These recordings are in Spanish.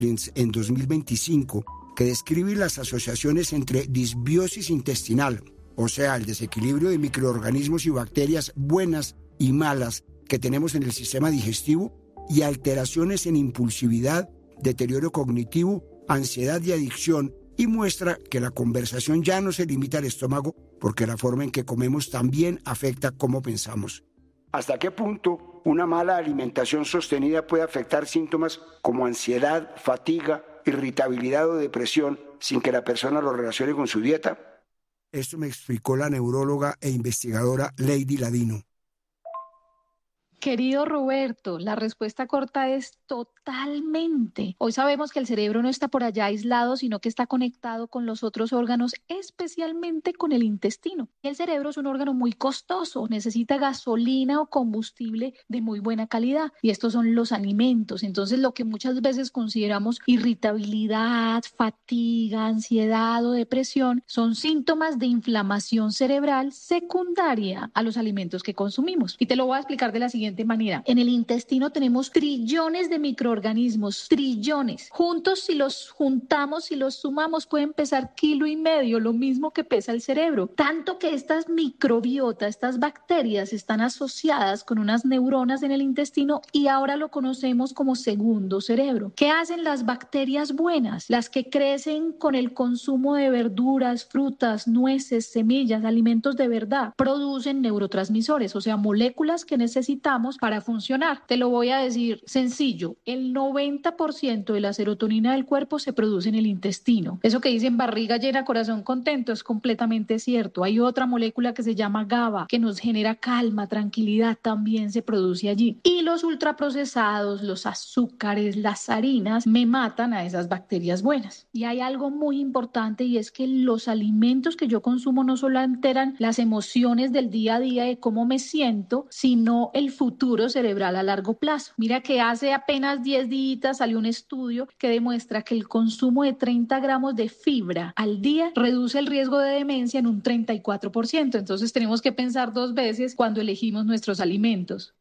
en 2025, que describe las asociaciones entre disbiosis intestinal, o sea, el desequilibrio de microorganismos y bacterias buenas y malas que tenemos en el sistema digestivo, y alteraciones en impulsividad, deterioro cognitivo, ansiedad y adicción, y muestra que la conversación ya no se limita al estómago, porque la forma en que comemos también afecta cómo pensamos. ¿Hasta qué punto una mala alimentación sostenida puede afectar síntomas como ansiedad, fatiga, irritabilidad o depresión sin que la persona lo relacione con su dieta? Esto me explicó la neuróloga e investigadora Lady Ladino. Querido Roberto, la respuesta corta es totalmente. Hoy sabemos que el cerebro no está por allá aislado, sino que está conectado con los otros órganos, especialmente con el intestino. El cerebro es un órgano muy costoso, necesita gasolina o combustible de muy buena calidad, y estos son los alimentos. Entonces, lo que muchas veces consideramos irritabilidad, fatiga, ansiedad o depresión son síntomas de inflamación cerebral secundaria a los alimentos que consumimos. Y te lo voy a explicar de la siguiente manera. En el intestino tenemos trillones de microorganismos, trillones. Juntos, si los juntamos, si los sumamos, pueden pesar 1,5 kilos, lo mismo que pesa el cerebro. Tanto que estas microbiotas, estas bacterias, están asociadas con unas neuronas en el intestino y ahora lo conocemos como segundo cerebro. ¿Qué hacen las bacterias buenas? Las que crecen con el consumo de verduras, frutas, nueces, semillas, alimentos de verdad, producen neurotransmisores, o sea, moléculas que necesitamos para funcionar. Te lo voy a decir sencillo, el 90% de la serotonina del cuerpo se produce en el intestino. Eso que dicen barriga llena, corazón contento, es completamente cierto. Hay otra molécula que se llama GABA, que nos genera calma, tranquilidad, también se produce allí. Y los ultraprocesados, los azúcares, las harinas, me matan a esas bacterias buenas. Y hay algo muy importante, y es que los alimentos que yo consumo no solo alteran las emociones del día a día de cómo me siento, sino el futuro cerebral a largo plazo. Mira que hace apenas 10 días salió un estudio que demuestra que el consumo de 30 gramos de fibra al día reduce el riesgo de demencia en un 34%. Entonces tenemos que pensar 2 veces cuando elegimos nuestros alimentos.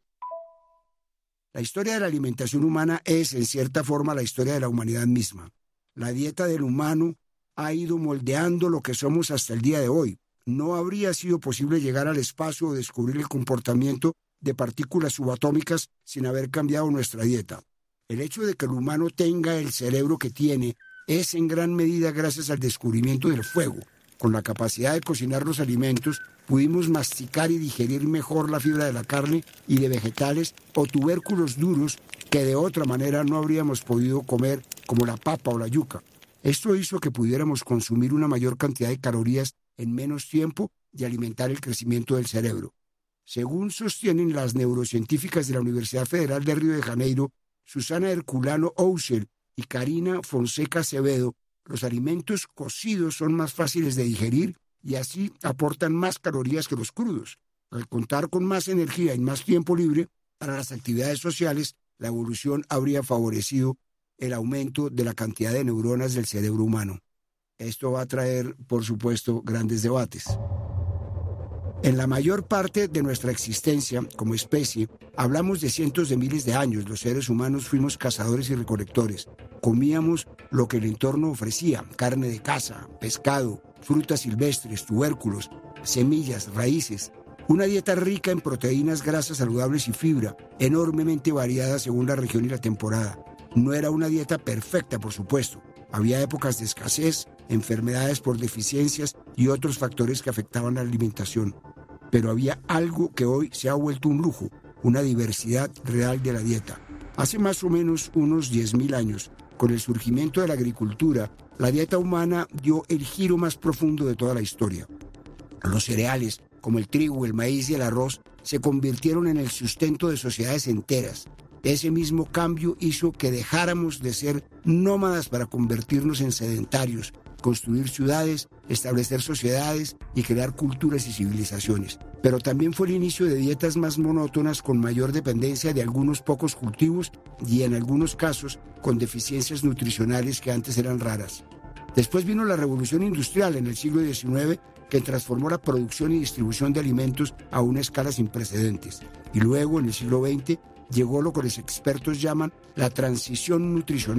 La historia de la alimentación humana es, en cierta forma, la historia de la humanidad misma. La dieta del humano ha ido moldeando lo que somos hasta el día de hoy. No habría sido posible llegar al espacio o descubrir el comportamiento de partículas subatómicas sin haber cambiado nuestra dieta. El hecho de que el humano tenga el cerebro que tiene es en gran medida gracias al descubrimiento del fuego. Con la capacidad de cocinar los alimentos, pudimos masticar y digerir mejor la fibra de la carne y de vegetales o tubérculos duros que de otra manera no habríamos podido comer, como la papa o la yuca. Esto hizo que pudiéramos consumir una mayor cantidad de calorías en menos tiempo y alimentar el crecimiento del cerebro. Según sostienen las neurocientíficas de la Universidad Federal de Río de Janeiro, Susana Herculano Ousel y Karina Fonseca Acevedo, los alimentos cocidos son más fáciles de digerir y así aportan más calorías que los crudos. Al contar con más energía y más tiempo libre para las actividades sociales, la evolución habría favorecido el aumento de la cantidad de neuronas del cerebro humano. Esto va a traer, por supuesto, grandes debates. En la mayor parte de nuestra existencia como especie, hablamos de cientos de miles de años. Los seres humanos fuimos cazadores y recolectores. Comíamos lo que el entorno ofrecía: carne de caza, pescado, frutas silvestres, tubérculos, semillas, raíces. Una dieta rica en proteínas, grasas saludables y fibra, enormemente variada según la región y la temporada. No era una dieta perfecta, por supuesto. Había épocas de escasez, enfermedades por deficiencias y otros factores que afectaban la alimentación. Pero había algo que hoy se ha vuelto un lujo, una diversidad real de la dieta. Hace más o menos unos 10.000 años, con el surgimiento de la agricultura, la dieta humana dio el giro más profundo de toda la historia. Los cereales, como el trigo, el maíz y el arroz, se convirtieron en el sustento de sociedades enteras. Ese mismo cambio hizo que dejáramos de ser nómadas para convertirnos en sedentarios, construir ciudades, establecer sociedades y crear culturas y civilizaciones. Pero también fue el inicio de dietas más monótonas con mayor dependencia de algunos pocos cultivos y en algunos casos con deficiencias nutricionales que antes eran raras. Después vino la revolución industrial en el siglo XIX, que transformó la producción y distribución de alimentos a una escala sin precedentes. Y luego, en el siglo XX, llegó lo que los expertos llaman la transición nutricional,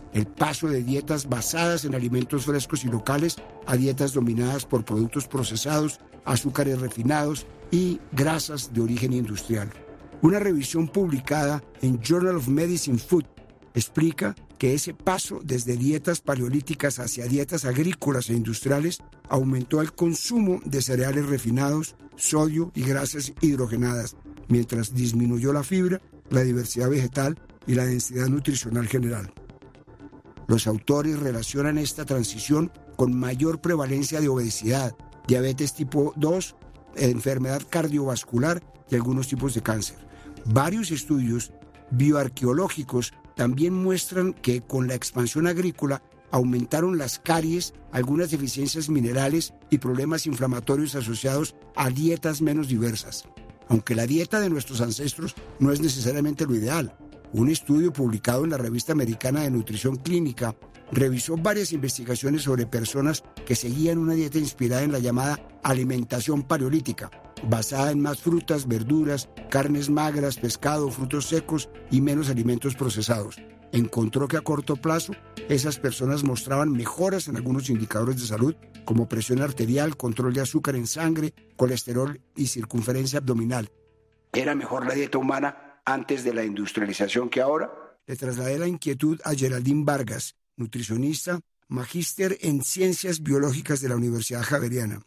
el paso de dietas basadas en alimentos frescos y locales a dietas dominadas por productos procesados, azúcares refinados y grasas de origen industrial. Una revisión publicada en Journal of Medicine Food explica que ese paso desde dietas paleolíticas hacia dietas agrícolas e industriales aumentó el consumo de cereales refinados, sodio y grasas hidrogenadas, mientras disminuyó la fibra, la diversidad vegetal y la densidad nutricional general. Los autores relacionan esta transición con mayor prevalencia de obesidad, diabetes tipo 2, enfermedad cardiovascular y algunos tipos de cáncer. Varios estudios bioarqueológicos también muestran que con la expansión agrícola aumentaron las caries, algunas deficiencias minerales y problemas inflamatorios asociados a dietas menos diversas. Aunque la dieta de nuestros ancestros no es necesariamente lo ideal, un estudio publicado en la Revista Americana de Nutrición Clínica revisó varias investigaciones sobre personas que seguían una dieta inspirada en la llamada alimentación paleolítica, basada en más frutas, verduras, carnes magras, pescado, frutos secos y menos alimentos procesados. Encontró que a corto plazo esas personas mostraban mejoras en algunos indicadores de salud como presión arterial, control de azúcar en sangre, colesterol y circunferencia abdominal. ¿Era mejor la dieta humana antes de la industrialización que ahora? Le trasladé la inquietud a Geraldine Vargas, nutricionista, magíster en Ciencias Biológicas de la Universidad Javeriana.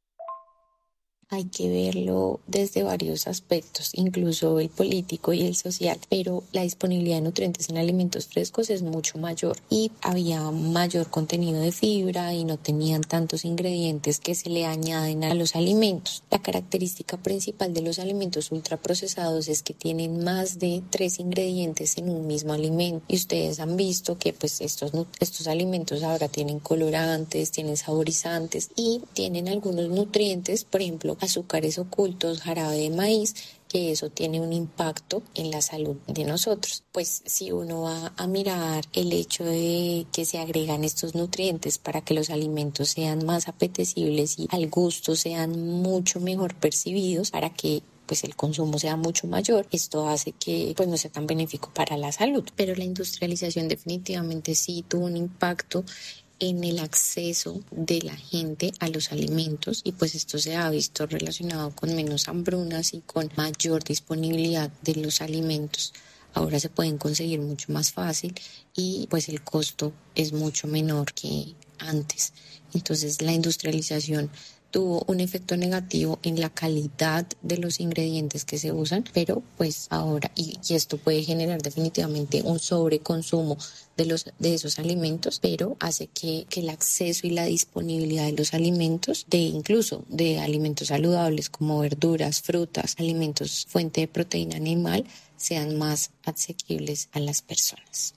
Hay que verlo desde varios aspectos, incluso el político y el social, pero la disponibilidad de nutrientes en alimentos frescos es mucho mayor y había mayor contenido de fibra y no tenían tantos ingredientes que se le añaden a los alimentos. La característica principal de los alimentos ultraprocesados es que tienen más de 3 ingredientes en un mismo alimento y ustedes han visto que pues estos alimentos ahora tienen colorantes, tienen saborizantes y tienen algunos nutrientes, por ejemplo, azúcares ocultos, jarabe de maíz, que eso tiene un impacto en la salud de nosotros. Pues si uno va a mirar el hecho de que se agregan estos nutrientes para que los alimentos sean más apetecibles y al gusto sean mucho mejor percibidos, para que pues el consumo sea mucho mayor, esto hace que pues no sea tan benéfico para la salud. Pero la industrialización definitivamente sí tuvo un impacto en el acceso de la gente a los alimentos y pues esto se ha visto relacionado con menos hambrunas y con mayor disponibilidad de los alimentos. Ahora se pueden conseguir mucho más fácil y pues el costo es mucho menor que antes. Entonces la industrialización tuvo un efecto negativo en la calidad de los ingredientes que se usan, pero pues ahora, y esto puede generar definitivamente un sobreconsumo de esos alimentos, pero hace que el acceso y la disponibilidad de los alimentos, incluso de alimentos saludables como verduras, frutas, alimentos fuente de proteína animal, sean más asequibles a las personas.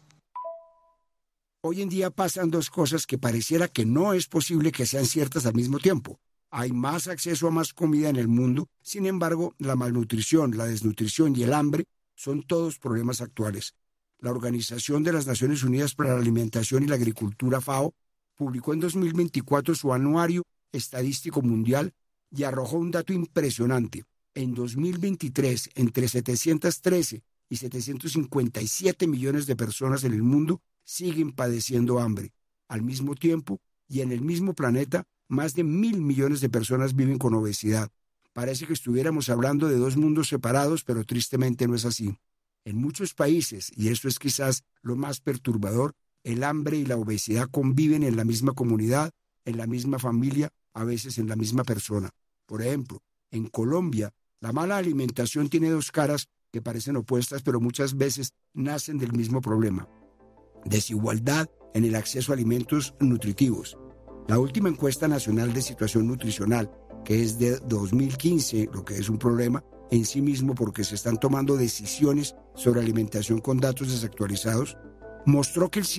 Hoy en día pasan dos cosas que pareciera que no es posible que sean ciertas al mismo tiempo. Hay más acceso a más comida en el mundo, sin embargo, la malnutrición, la desnutrición y el hambre son todos problemas actuales. La Organización de las Naciones Unidas para la Alimentación y la Agricultura, FAO, publicó en 2024 su Anuario Estadístico Mundial y arrojó un dato impresionante. En 2023, entre 713 y 757 millones de personas en el mundo siguen padeciendo hambre. Al mismo tiempo, y en el mismo planeta, más de 1.000 millones de personas viven con obesidad. Parece que estuviéramos hablando de dos mundos separados, pero tristemente no es así. En muchos países, y eso es quizás lo más perturbador, el hambre y la obesidad conviven en la misma comunidad, en la misma familia, a veces en la misma persona. Por ejemplo, en Colombia, la mala alimentación tiene dos caras que parecen opuestas, pero muchas veces nacen del mismo problema: desigualdad en el acceso a alimentos nutritivos. La última encuesta nacional de situación nutricional, que es de 2015, lo que es un problema en sí mismo porque se están tomando decisiones sobre alimentación con datos desactualizados, mostró que el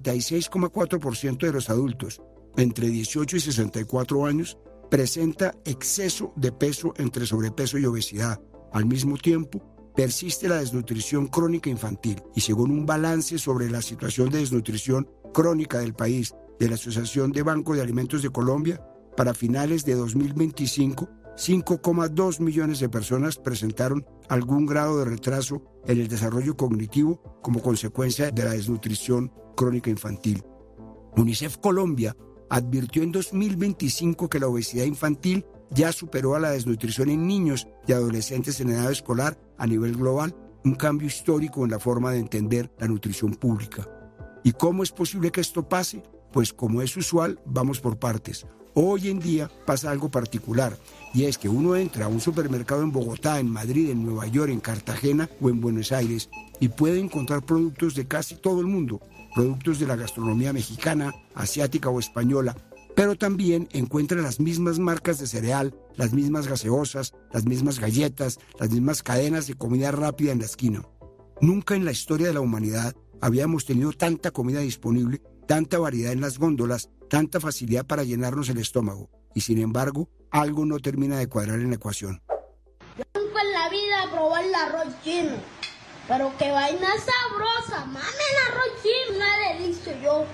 56,4% de los adultos entre 18 y 64 años presenta exceso de peso entre sobrepeso y obesidad. Al mismo tiempo, persiste la desnutrición crónica infantil y según un balance sobre la situación de desnutrición crónica del país de la Asociación de Banco de Alimentos de Colombia, para finales de 2025 5,2 millones de personas presentaron algún grado de retraso en el desarrollo cognitivo como consecuencia de la desnutrición crónica infantil. UNICEF Colombia advirtió en 2025 que la obesidad infantil ya superó a la desnutrición en niños y adolescentes en edad escolar a nivel global, un cambio histórico en la forma de entender la nutrición pública. ¿Y cómo es posible que esto pase? Pues como es usual, vamos por partes. Hoy en día pasa algo particular, y es que uno entra a un supermercado en Bogotá, en Madrid, en Nueva York, en Cartagena o en Buenos Aires y puede encontrar productos de casi todo el mundo, productos de la gastronomía mexicana, asiática o española, pero también encuentra las mismas marcas de cereal, las mismas gaseosas, las mismas galletas, las mismas cadenas de comida rápida en la esquina. Nunca en la historia de la humanidad habíamos tenido tanta comida disponible, tanta variedad en las góndolas, tanta facilidad para llenarnos el estómago. Y sin embargo, algo no termina de cuadrar en la ecuación. Yo nunca en la vida probé el arroz chino, pero qué vaina sabrosa, mami, el arroz chino, una delicia. Yo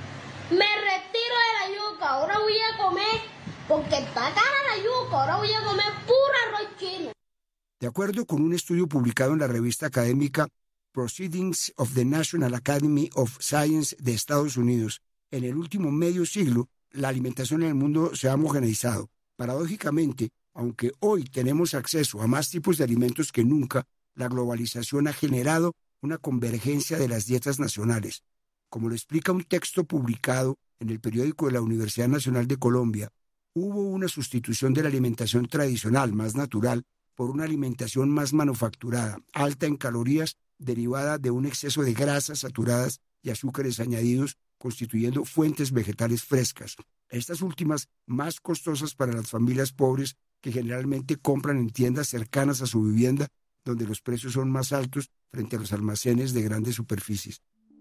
me retiro de la yuca, ahora voy a comer, porque está cara la yuca, ahora voy a comer puro arroz chino. De acuerdo con un estudio publicado en la revista académica Proceedings of the National Academy of Science de Estados Unidos, en el último medio siglo, la alimentación en el mundo se ha homogeneizado. Paradójicamente, aunque hoy tenemos acceso a más tipos de alimentos que nunca, la globalización ha generado una convergencia de las dietas nacionales. Como lo explica un texto publicado en el periódico de la Universidad Nacional de Colombia, hubo una sustitución de la alimentación tradicional, más natural, por una alimentación más manufacturada, alta en calorías, derivada de un exceso de grasas saturadas y azúcares añadidos, constituyendo fuentes vegetales frescas. Estas últimas más costosas para las familias pobres que generalmente compran en tiendas cercanas a su vivienda, donde los precios son más altos frente a los almacenes de grandes superficies.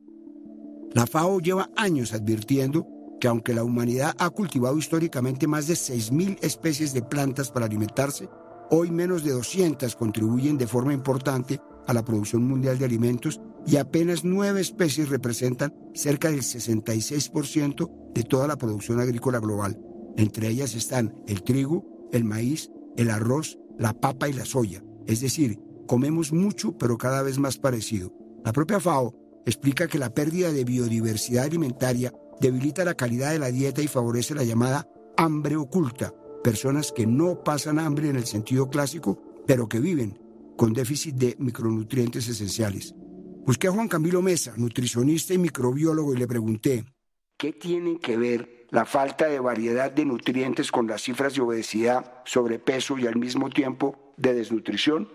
La FAO lleva años advirtiendo que aunque la humanidad ha cultivado históricamente más de 6.000 especies de plantas para alimentarse, hoy menos de 200 contribuyen de forma importante a la producción mundial de alimentos y apenas 9 especies representan cerca del 66% de toda la producción agrícola global. Entre ellas están el trigo, el maíz, el arroz, la papa y la soya. Es decir, comemos mucho pero cada vez más parecido. La propia FAO explica que la pérdida de biodiversidad alimentaria debilita la calidad de la dieta y favorece la llamada hambre oculta, personas que no pasan hambre en el sentido clásico, pero que viven con déficit de micronutrientes esenciales. Busqué a Juan Camilo Mesa, nutricionista y microbiólogo, y le pregunté, ¿qué tienen que ver la falta de variedad de nutrientes con las cifras de obesidad, sobrepeso y al mismo tiempo de desnutrición?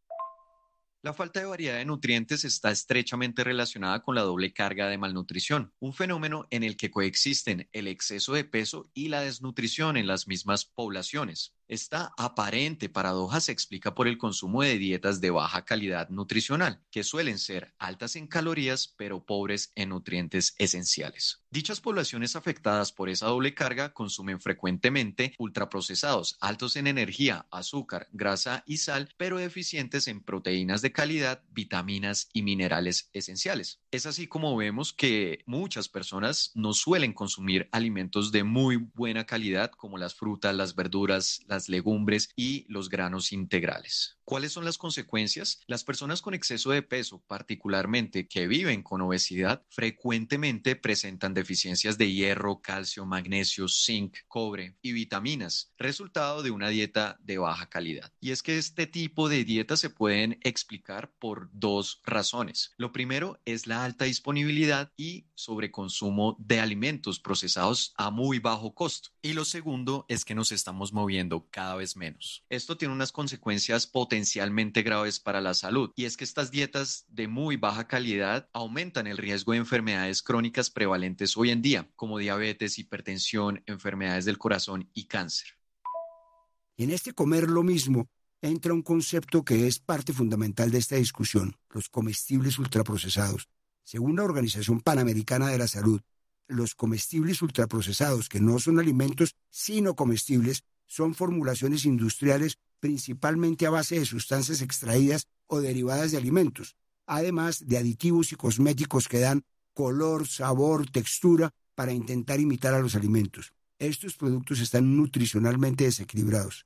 La falta de variedad de nutrientes está estrechamente relacionada con la doble carga de malnutrición, un fenómeno en el que coexisten el exceso de peso y la desnutrición en las mismas poblaciones. Esta aparente paradoja se explica por el consumo de dietas de baja calidad nutricional, que suelen ser altas en calorías pero pobres en nutrientes esenciales. Dichas poblaciones afectadas por esa doble carga consumen frecuentemente ultraprocesados, altos en energía, azúcar, grasa y sal, pero deficientes en proteínas de calidad, vitaminas y minerales esenciales. Es así como vemos que muchas personas no suelen consumir alimentos de muy buena calidad como las frutas, las verduras, las legumbres y los granos integrales. ¿Cuáles son las consecuencias? Las personas con exceso de peso, particularmente que viven con obesidad, frecuentemente presentan deficiencias de hierro, calcio, magnesio, zinc, cobre y vitaminas, resultado de una dieta de baja calidad. Y es que este tipo de dietas se pueden explicar por dos razones. Lo primero es la alta disponibilidad y sobreconsumo de alimentos procesados a muy bajo costo. Y lo segundo es que nos estamos moviendo cada vez menos. Esto tiene unas consecuencias potencialmente graves para la salud, y es que estas dietas de muy baja calidad aumentan el riesgo de enfermedades crónicas prevalentes hoy en día, como diabetes, hipertensión, enfermedades del corazón y cáncer. En este comer lo mismo entra un concepto que es parte fundamental de esta discusión, los comestibles ultraprocesados. Según la Organización Panamericana de la Salud, los comestibles ultraprocesados, que no son alimentos sino comestibles, son formulaciones industriales principalmente a base de sustancias extraídas o derivadas de alimentos, además de aditivos y cosméticos que dan color, sabor, textura para intentar imitar a los alimentos. Estos productos están nutricionalmente desequilibrados.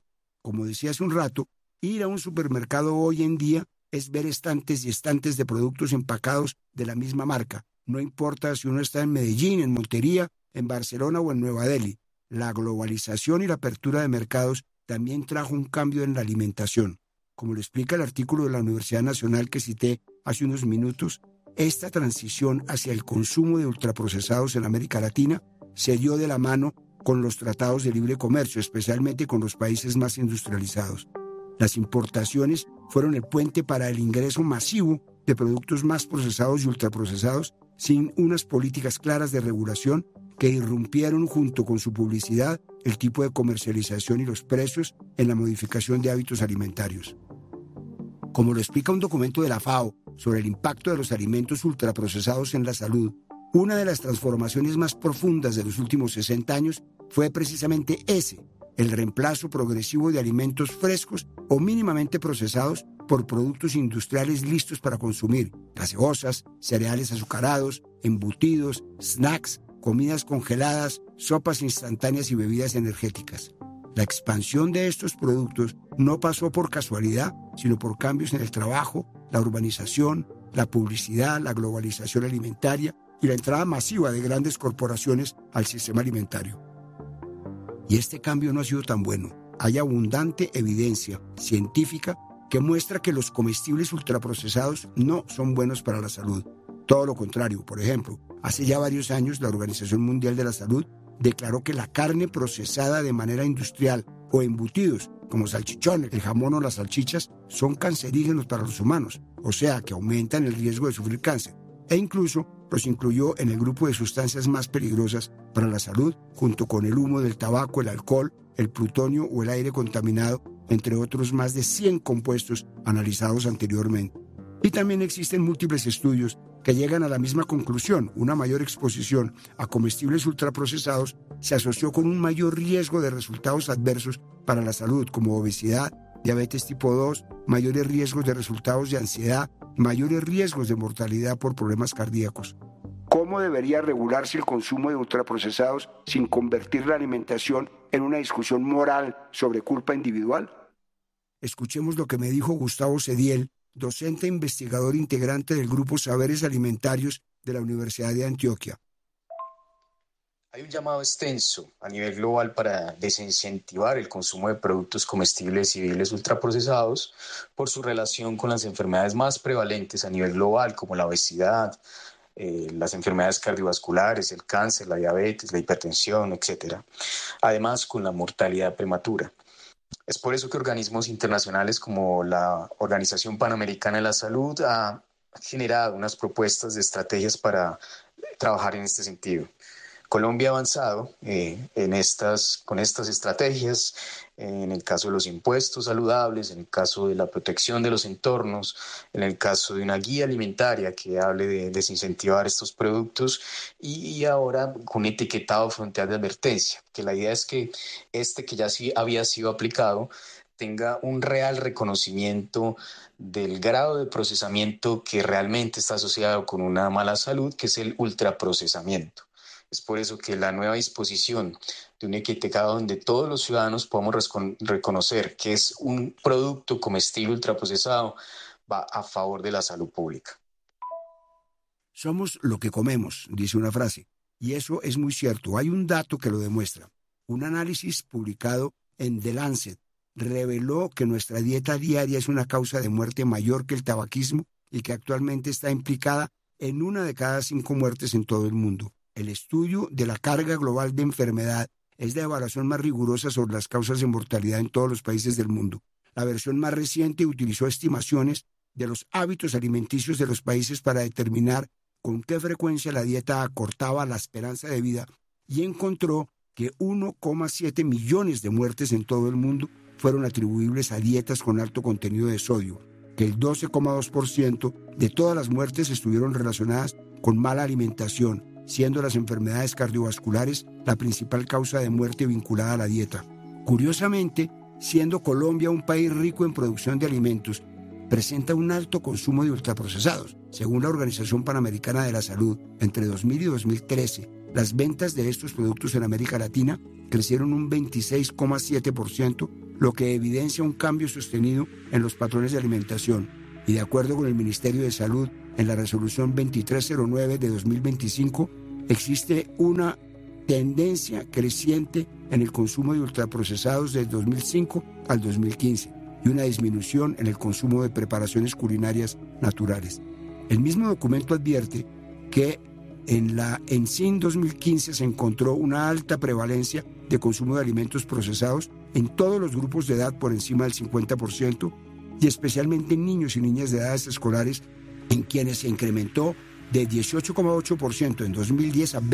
Como decía hace un rato, ir a un supermercado hoy en día es ver estantes y estantes de productos empacados de la misma marca. No importa si uno está en Medellín, en Montería, en Barcelona o en Nueva Delhi. La globalización y la apertura de mercados también trajo un cambio en la alimentación. Como lo explica el artículo de la Universidad Nacional que cité hace unos minutos, esta transición hacia el consumo de ultraprocesados en América Latina se dio de la mano con los tratados de libre comercio, especialmente con los países más industrializados. Las importaciones fueron el puente para el ingreso masivo de productos más procesados y ultraprocesados sin unas políticas claras de regulación que irrumpieron junto con su publicidad el tipo de comercialización y los precios en la modificación de hábitos alimentarios. Como lo explica un documento de la FAO sobre el impacto de los alimentos ultraprocesados en la salud, una de las transformaciones más profundas de los últimos 60 años fue precisamente el reemplazo progresivo de alimentos frescos o mínimamente procesados por productos industriales listos para consumir, gaseosas, cereales azucarados, embutidos, snacks, comidas congeladas, sopas instantáneas y bebidas energéticas. La expansión de estos productos no pasó por casualidad, sino por cambios en el trabajo, la urbanización, la publicidad, la globalización alimentaria y la entrada masiva de grandes corporaciones al sistema alimentario. Y este cambio no ha sido tan bueno. Hay abundante evidencia científica que muestra que los comestibles ultraprocesados no son buenos para la salud. Todo lo contrario. Por ejemplo, hace ya varios años la Organización Mundial de la Salud declaró que la carne procesada de manera industrial o embutidos, como salchichones, el jamón o las salchichas, son cancerígenos para los humanos, o sea que aumentan el riesgo de sufrir cáncer, e incluso los incluyó en el grupo de sustancias más peligrosas para la salud, junto con el humo del tabaco, el alcohol, el plutonio o el aire contaminado, entre otros más de 100 compuestos analizados anteriormente. Y también existen múltiples estudios que llegan a la misma conclusión. Una mayor exposición a comestibles ultraprocesados se asoció con un mayor riesgo de resultados adversos para la salud, como obesidad, diabetes tipo 2, mayores riesgos de resultados de ansiedad, mayores riesgos de mortalidad por problemas cardíacos. ¿Cómo debería regularse el consumo de ultraprocesados sin convertir la alimentación en una discusión moral sobre culpa individual? Escuchemos lo que me dijo Gustavo Cediel, docente e investigador integrante del Grupo Saberes Alimentarios de la Universidad de Antioquia. Hay un llamado extenso a nivel global para desincentivar el consumo de productos comestibles y bebibles ultraprocesados por su relación con las enfermedades más prevalentes a nivel global, como la obesidad, las enfermedades cardiovasculares, el cáncer, la diabetes, la hipertensión, etc. Además, con la mortalidad prematura. Es por eso que organismos internacionales como la Organización Panamericana de la Salud ha generado unas propuestas de estrategias para trabajar en este sentido. Colombia ha avanzado con estas estrategias, en el caso de los impuestos saludables, en el caso de la protección de los entornos, en el caso de una guía alimentaria que hable de desincentivar estos productos y ahora con etiquetado frontal de advertencia, que la idea es que que ya sí había sido aplicado tenga un real reconocimiento del grado de procesamiento que realmente está asociado con una mala salud, que es el ultraprocesamiento. Es por eso que la nueva disposición de un etiquetado donde todos los ciudadanos podamos reconocer que es un producto comestible ultraprocesado va a favor de la salud pública. Somos lo que comemos, dice una frase, y eso es muy cierto. Hay un dato que lo demuestra. Un análisis publicado en The Lancet reveló que nuestra dieta diaria es una causa de muerte mayor que el tabaquismo y que actualmente está implicada en 1 de cada 5 muertes en todo el mundo. El estudio de la carga global de enfermedad es la evaluación más rigurosa sobre las causas de mortalidad en todos los países del mundo. La versión más reciente utilizó estimaciones de los hábitos alimenticios de los países para determinar con qué frecuencia la dieta acortaba la esperanza de vida y encontró que 1,7 millones de muertes en todo el mundo fueron atribuibles a dietas con alto contenido de sodio, que el 12,2% de todas las muertes estuvieron relacionadas con mala alimentación, siendo las enfermedades cardiovasculares la principal causa de muerte vinculada a la dieta. Curiosamente, siendo Colombia un país rico en producción de alimentos, presenta un alto consumo de ultraprocesados. Según la Organización Panamericana de la Salud, entre 2000 y 2013, las ventas de estos productos en América Latina crecieron un 26,7%, lo que evidencia un cambio sostenido en los patrones de alimentación. Y de acuerdo con el Ministerio de Salud, en la resolución 2309 de 2025, existe una tendencia creciente en el consumo de ultraprocesados desde 2005 al 2015 y una disminución en el consumo de preparaciones culinarias naturales. El mismo documento advierte que en la ENSIN 2015 se encontró una alta prevalencia de consumo de alimentos procesados en todos los grupos de edad por encima del 50% y especialmente en niños y niñas de edades escolares, en quienes se incrementó de 18,8% en 2010 a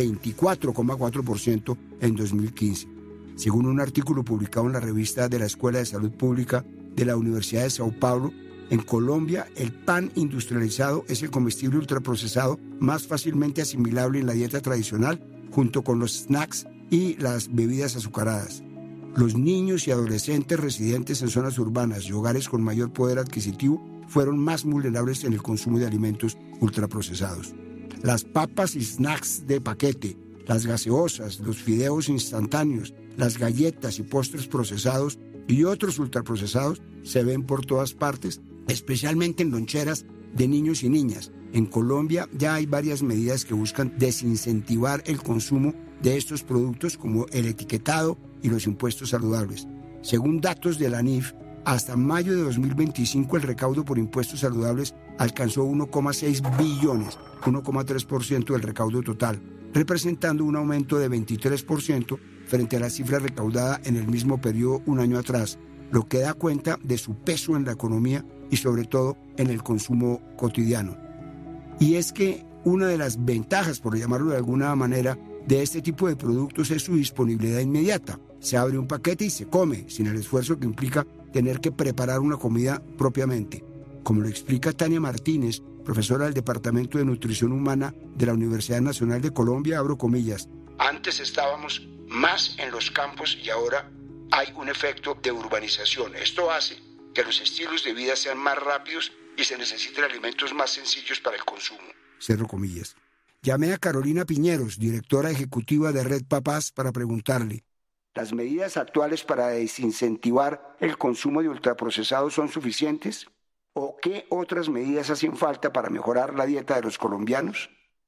24,4% en 2015. Según un artículo publicado en la revista de la Escuela de Salud Pública de la Universidad de Sao Paulo, en Colombia el pan industrializado es el comestible ultraprocesado más fácilmente asimilable en la dieta tradicional, junto con los snacks y las bebidas azucaradas. Los niños y adolescentes residentes en zonas urbanas y hogares con mayor poder adquisitivo fueron más vulnerables en el consumo de alimentos ultraprocesados. Las papas y snacks de paquete, las gaseosas, los fideos instantáneos, las galletas y postres procesados y otros ultraprocesados se ven por todas partes, especialmente en loncheras de niños y niñas. En Colombia ya hay varias medidas que buscan desincentivar el consumo de estos productos, como el etiquetado y los impuestos saludables. Según datos de la ANIF, hasta mayo de 2025 el recaudo por impuestos saludables alcanzó 1,6 billones, 1,3% del recaudo total, representando un aumento de 23% frente a la cifra recaudada en el mismo periodo un año atrás, lo que da cuenta de su peso en la economía y sobre todo en el consumo cotidiano. Y es que una de las ventajas, por llamarlo de alguna manera, de este tipo de productos es su disponibilidad inmediata. Se abre un paquete y se come, sin el esfuerzo que implica tener que preparar una comida propiamente. Como lo explica Tania Martínez, profesora del Departamento de Nutrición Humana de la Universidad Nacional de Colombia, abro comillas: antes estábamos más en los campos y ahora hay un efecto de urbanización. Esto hace que los estilos de vida sean más rápidos y se necesiten alimentos más sencillos para el consumo. Cierro comillas. Llamé a Carolina Piñeros, directora ejecutiva de Red Papás, para preguntarle: ¿las medidas actuales para desincentivar el consumo de ultraprocesados son suficientes? ¿O qué otras medidas hacen falta para mejorar la dieta de los colombianos?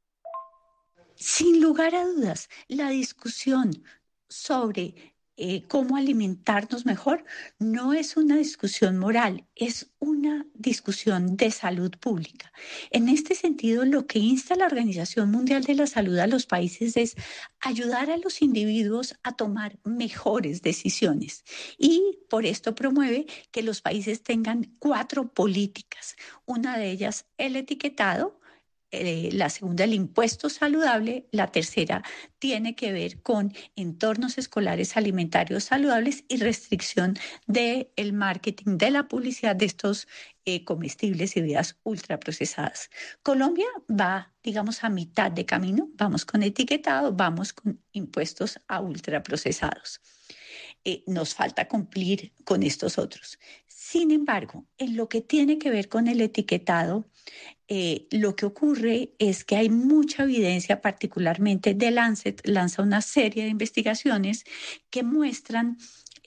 Sin lugar a dudas, la discusión sobre cómo alimentarnos mejor no es una discusión moral, es una discusión de salud pública. En este sentido, lo que insta la Organización Mundial de la Salud a los países es ayudar a los individuos a tomar mejores decisiones, y por esto promueve que los países tengan 4 políticas. Una de ellas, el etiquetado. La segunda, el impuesto saludable. La tercera tiene que ver con entornos escolares alimentarios saludables y restricción del marketing, de la publicidad de estos comestibles y bebidas ultraprocesadas. Colombia va, digamos, a mitad de camino. Vamos con etiquetado, vamos con impuestos a ultraprocesados. Nos falta cumplir con estos otros. Sin embargo, en lo que tiene que ver con el etiquetado, lo que ocurre es que hay mucha evidencia, particularmente The Lancet lanza una serie de investigaciones que muestran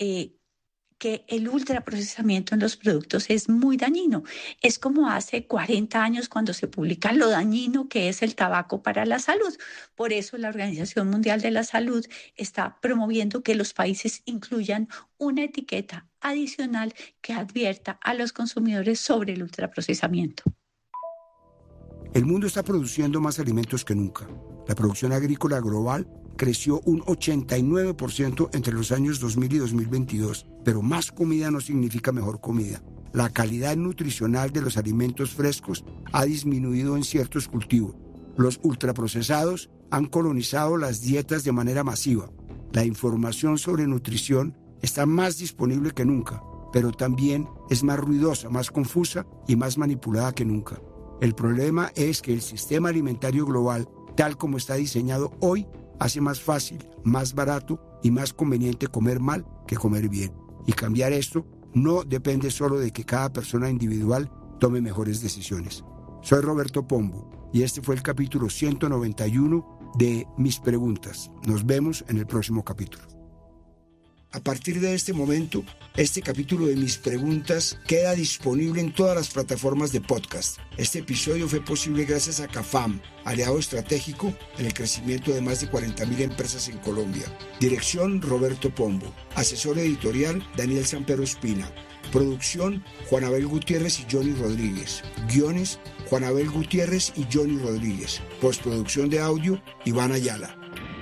que el ultraprocesamiento en los productos es muy dañino. Es como hace 40 años cuando se publica lo dañino que es el tabaco para la salud. Por eso la Organización Mundial de la Salud está promoviendo que los países incluyan una etiqueta adicional que advierta a los consumidores sobre el ultraprocesamiento. El mundo está produciendo más alimentos que nunca. La producción agrícola global creció un 89% entre los años 2000 y 2022, pero más comida no significa mejor comida. La calidad nutricional de los alimentos frescos ha disminuido en ciertos cultivos. Los ultraprocesados han colonizado las dietas de manera masiva. La información sobre nutrición está más disponible que nunca, pero también es más ruidosa, más confusa y más manipulada que nunca. El problema es que el sistema alimentario global, tal como está diseñado hoy, hace más fácil, más barato y más conveniente comer mal que comer bien. Y cambiar esto no depende solo de que cada persona individual tome mejores decisiones. Soy Roberto Pombo y este fue el capítulo 191 de Mis Preguntas. Nos vemos en el próximo capítulo. A partir de este momento, este capítulo de Mis Preguntas queda disponible en todas las plataformas de podcast. Este episodio fue posible gracias a CAFAM, aliado estratégico en el crecimiento de más de 40.000 empresas en Colombia. Dirección: Roberto Pombo. Asesor editorial: Daniel Sampero Espina. Producción: Juan Abel Gutiérrez y Johnny Rodríguez. Guiones: Juan Abel Gutiérrez y Johnny Rodríguez. Postproducción de audio: Iván Ayala.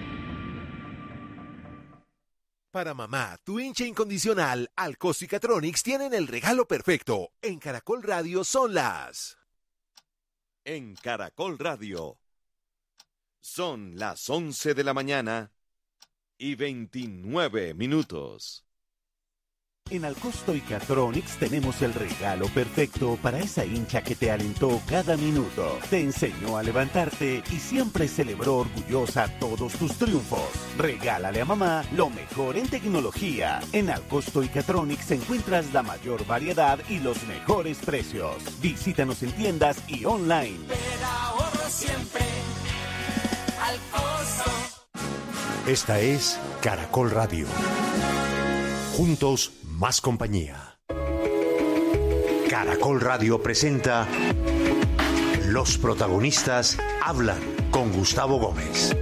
Para mamá, tu hincha incondicional, Alcosto y Catronics tienen el regalo perfecto. En Caracol Radio son las... En Caracol Radio son las 11 de la mañana y 29 minutos. En Alcosto y Catronics tenemos el regalo perfecto para esa hincha que te alentó cada minuto, te enseñó a levantarte y siempre celebró orgullosa todos tus triunfos. Regálale a mamá lo mejor en tecnología. En Alcosto y Catronics encuentras la mayor variedad y los mejores precios. Visítanos en tiendas y online. Pero ahorro siempre Alcosto. Esta es Caracol Radio. Juntos, más compañía. Caracol Radio presenta Los protagonistas hablan con Gustavo Gómez.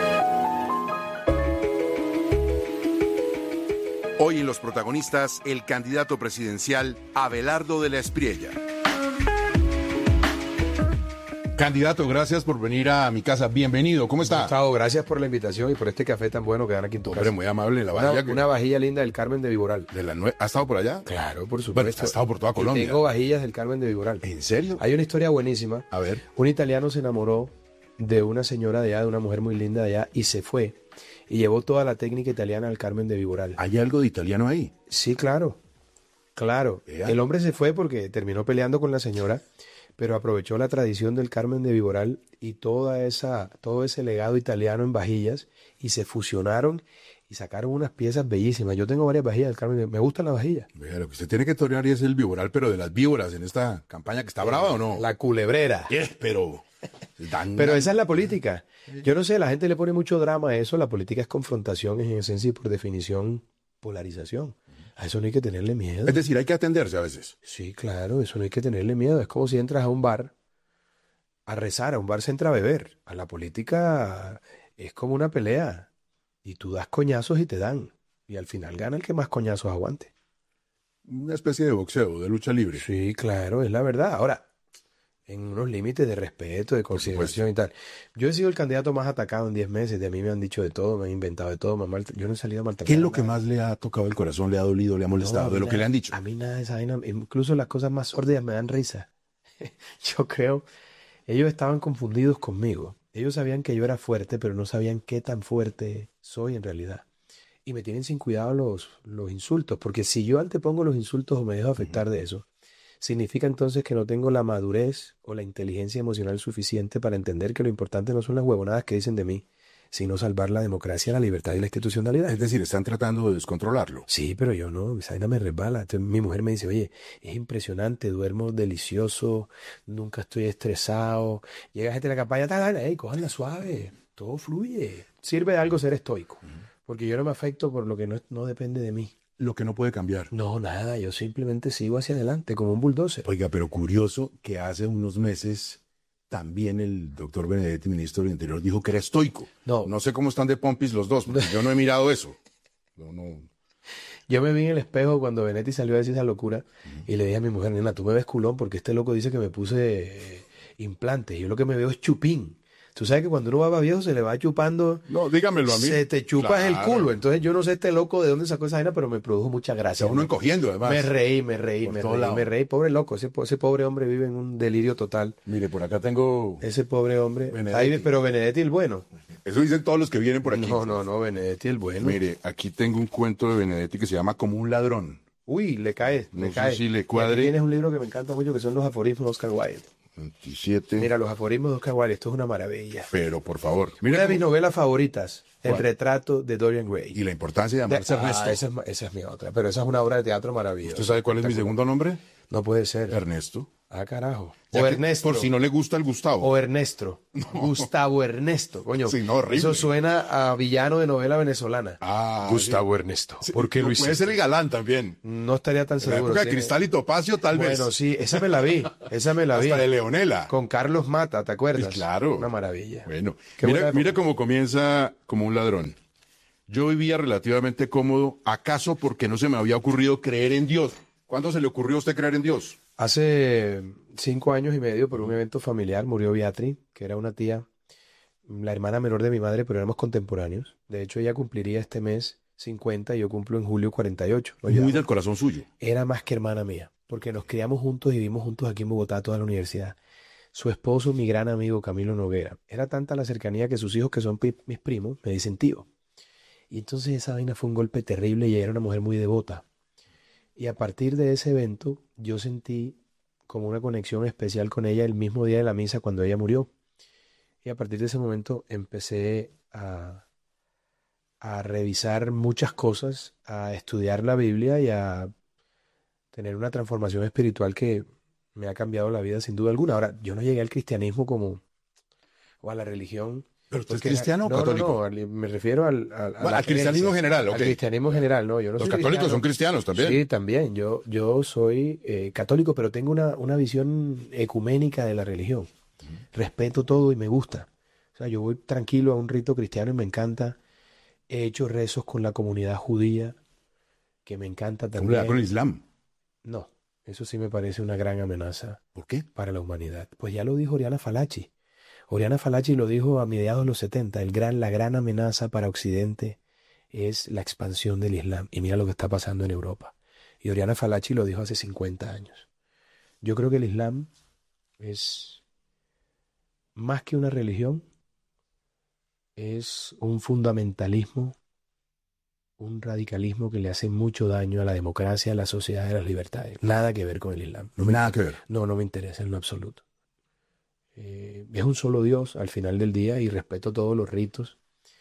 Hoy en Los protagonistas, el candidato presidencial Abelardo de la Espriella. Candidato, gracias por venir a mi casa. Bienvenido, ¿cómo está? Gustavo, gracias por la invitación y por este café tan bueno que dan aquí en tu casa. Hombre, muy amable. La vajilla una vajilla linda del Carmen de Viboral. ¿Ha estado por allá? Claro, por supuesto. Bueno, ha estado por toda Colombia. Tengo vajillas del Carmen de Viboral. ¿En serio? Hay una historia buenísima. A ver. Un italiano se enamoró de una señora de allá, de una mujer muy linda de allá, y se fue. Y llevó toda la técnica italiana al Carmen de Viboral. ¿Hay algo de italiano ahí? Sí, claro. Claro. El hombre se fue porque terminó peleando con la señora, pero aprovechó la tradición del Carmen de Viboral y todo ese legado italiano en vajillas, y se fusionaron y sacaron unas piezas bellísimas. Yo tengo varias vajillas del Carmen, me gustan las vajillas. Vea, lo que usted tiene que torear es el Viboral, pero de las víboras en esta campaña que está brava, ¿o no? La culebrera. Pero esa es la política. Yo no sé, la gente le pone mucho drama a eso. La política es confrontación, en esencia y por definición polarización. A eso no hay que tenerle miedo. Es decir, hay que atenderse a veces. Sí, claro, eso no hay que tenerle miedo. Es como si entras a un bar a rezar, a un bar se entra a beber. A la política es como una pelea. Y tú das coñazos y te dan. Y al final gana el que más coñazos aguante. Una especie de boxeo, de lucha libre. Sí, claro, es la verdad. Ahora, en unos límites de respeto, de consideración y tal. Yo he sido el candidato más atacado en 10 meses. De a mí me han dicho de todo, me han inventado de todo. Yo no he salido a maltratar. ¿Qué es lo que más le ha tocado el corazón, le ha dolido, le ha molestado, de lo que le han dicho? A mí nada de esa vaina, incluso las cosas más sórdidas me dan risa. Yo creo, ellos estaban confundidos conmigo. Ellos sabían que yo era fuerte, pero no sabían qué tan fuerte soy en realidad. Y me tienen sin cuidado los insultos, porque si yo antepongo los insultos o me dejo afectar de eso, significa entonces que no tengo la madurez o la inteligencia emocional suficiente para entender que lo importante no son las huevonadas que dicen de mí, sino salvar la democracia, la libertad y la institucionalidad. Es decir, están tratando de descontrolarlo. Sí, pero yo no, esa vaina me resbala. Entonces, mi mujer me dice, oye, es impresionante, duermo delicioso, nunca estoy estresado. Llega gente a la campaña, hey, cójanla suave, todo fluye. Sirve de algo ser estoico, porque yo no me afecto por lo que no depende de mí. Lo que no puede cambiar. No, nada, yo simplemente sigo hacia adelante como un bulldozer. Oiga, pero curioso que hace unos meses también el doctor Benedetti, ministro del Interior, dijo que era estoico. No sé cómo están de pompis los dos, porque yo no he mirado eso. No. Yo me vi en el espejo cuando Benedetti salió a decir esa locura y le dije a mi mujer, nena, tú me ves culón porque este loco dice que me puse implantes. Yo lo que me veo es chupín. Tú sabes que cuando uno va viejo se le va chupando. No, dígamelo a mí. Se te chupas el culo. Entonces yo no sé este loco de dónde sacó esa vaina, pero me produjo mucha gracia. O sea, uno encogiendo, además. Me reí. Pobre loco. Ese pobre hombre vive en un delirio total. Mire, por acá tengo... Ese pobre hombre. Ahí, pero Benedetti el bueno. Eso dicen todos los que vienen por aquí. No, Benedetti el bueno. Mire, aquí tengo un cuento de Benedetti que se llama Como un ladrón. Uy, le cae. No sé si le cuadre. Tienes un libro que me encanta mucho que son los aforismos de Oscar Wilde. 27. Mira, los aforismos de Oscar Wilde, esto es una maravilla. Pero, por favor. Una de mis novelas favoritas, El retrato de Dorian Gray. Y la importancia de amarse Ernesto. Esa es mi otra, pero esa es una obra de teatro maravillosa. ¿Usted sabe cuál es mi segundo nombre? No puede ser. Ernesto. Ah, carajo. Ya O que Ernesto. Por si no le gusta el Gustavo. O Ernesto. No. Gustavo Ernesto. Coño, Sí, no, horrible. eso suena a villano de novela venezolana. Ah, Gustavo sí. Ernesto. Sí, ¿Por qué lo hiciste? puede ser el galán también. No estaría tan En la seguro. época de Cristal y Topacio, tal vez. Bueno, sí, esa me la vi. Esa me la vi. Hasta de Leonela. Con Carlos Mata, ¿te acuerdas? Y claro. Una maravilla. Bueno, Qué buena mira época. cómo comienza como un ladrón. Yo vivía relativamente cómodo, acaso porque no se me había ocurrido creer en Dios. ¿Cuándo se le ocurrió a usted creer en Dios? Hace 5 años y medio, por un evento familiar, murió Beatriz, que era una tía, la hermana menor de mi madre, pero éramos contemporáneos. De hecho, ella cumpliría este mes 50 y yo cumplo en julio 48. Muy del corazón suyo. Era más que hermana mía, porque nos criamos juntos y vivimos juntos aquí en Bogotá toda la universidad. Su esposo, mi gran amigo Camilo Noguera. Era tanta la cercanía que sus hijos, que son mis primos, me dicen tío. Y entonces esa vaina fue un golpe terrible y ella era una mujer muy devota. Y a partir de ese evento yo sentí como una conexión especial con ella el mismo día de la misa cuando ella murió. Y a partir de ese momento empecé a revisar muchas cosas, a estudiar la Biblia y a tener una transformación espiritual que me ha cambiado la vida sin duda alguna. Ahora, yo no llegué al cristianismo o a la religión. ¿Pero usted es porque cristiano o católico? No, me refiero al cristianismo general, ok. Al cristianismo general, no, yo no Los soy católicos cristiano. son cristianos también. Sí, también. Yo soy católico, pero tengo una visión ecuménica de la religión. Respeto todo y me gusta. O sea, yo voy tranquilo a un rito cristiano y me encanta. He hecho rezos con la comunidad judía, que me encanta ¿Cómo le da también. con el Islam? No, eso sí me parece una gran amenaza. ¿Por qué? Para la humanidad. Pues ya lo dijo Oriana Fallaci. Oriana Fallaci lo dijo a mediados de los 70. La gran amenaza para Occidente es la expansión del Islam. Y mira lo que está pasando en Europa. Y Oriana Fallaci lo dijo hace 50 años. Yo creo que el Islam es más que una religión, es un fundamentalismo, un radicalismo que le hace mucho daño a la democracia, a la sociedad y a las libertades. Nada que ver con el Islam. Nada que ver. No me interesa en lo absoluto. Es un solo Dios al final del día y respeto todos los ritos.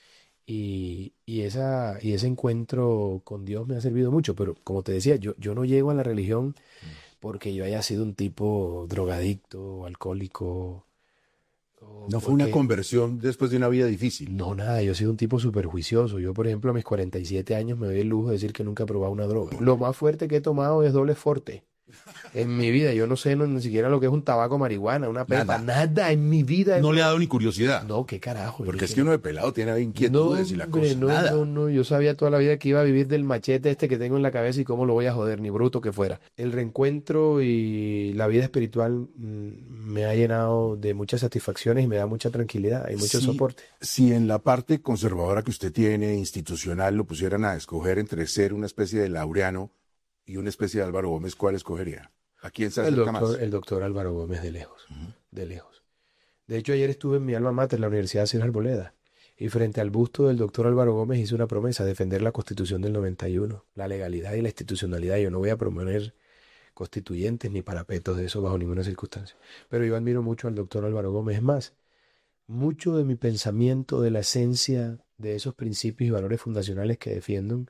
Y ese encuentro con Dios me ha servido mucho. Pero como te decía, yo no llego a la religión porque yo haya sido un tipo drogadicto, alcohólico. No fue una conversión después de una vida difícil. No, nada, yo he sido un tipo súper juicioso. Yo, por ejemplo, a mis 47 años me doy el lujo de decir que nunca he probado una droga. Lo más fuerte que he tomado es doble forte. En mi vida, yo no sé ni siquiera lo que es un tabaco, marihuana, una pepa, nada en mi vida. No le ha dado ni curiosidad. No, qué carajo. Porque es que uno de pelado tiene inquietudes y la cosa. No, yo sabía toda la vida que iba a vivir del machete este que tengo en la cabeza y cómo lo voy a joder, ni bruto que fuera. El reencuentro y la vida espiritual me ha llenado de muchas satisfacciones y me da mucha tranquilidad y mucho soporte. Si en la parte conservadora que usted tiene, institucional, lo pusieran a escoger entre ser una especie de Laureano y una especie de Álvaro Gómez, ¿cuál escogería? ¿A quién se acerca más? El doctor Álvaro Gómez, de lejos, de lejos. De hecho, ayer estuve en mi alma mater, la Universidad Ciro Arboleda, y frente al busto del doctor Álvaro Gómez hice una promesa: defender la Constitución del 91, la legalidad y la institucionalidad. Yo no voy a promover constituyentes ni parapetos de eso bajo ninguna circunstancia. Pero yo admiro mucho al doctor Álvaro Gómez. Es más, mucho de mi pensamiento, de la esencia de esos principios y valores fundacionales que defiendo,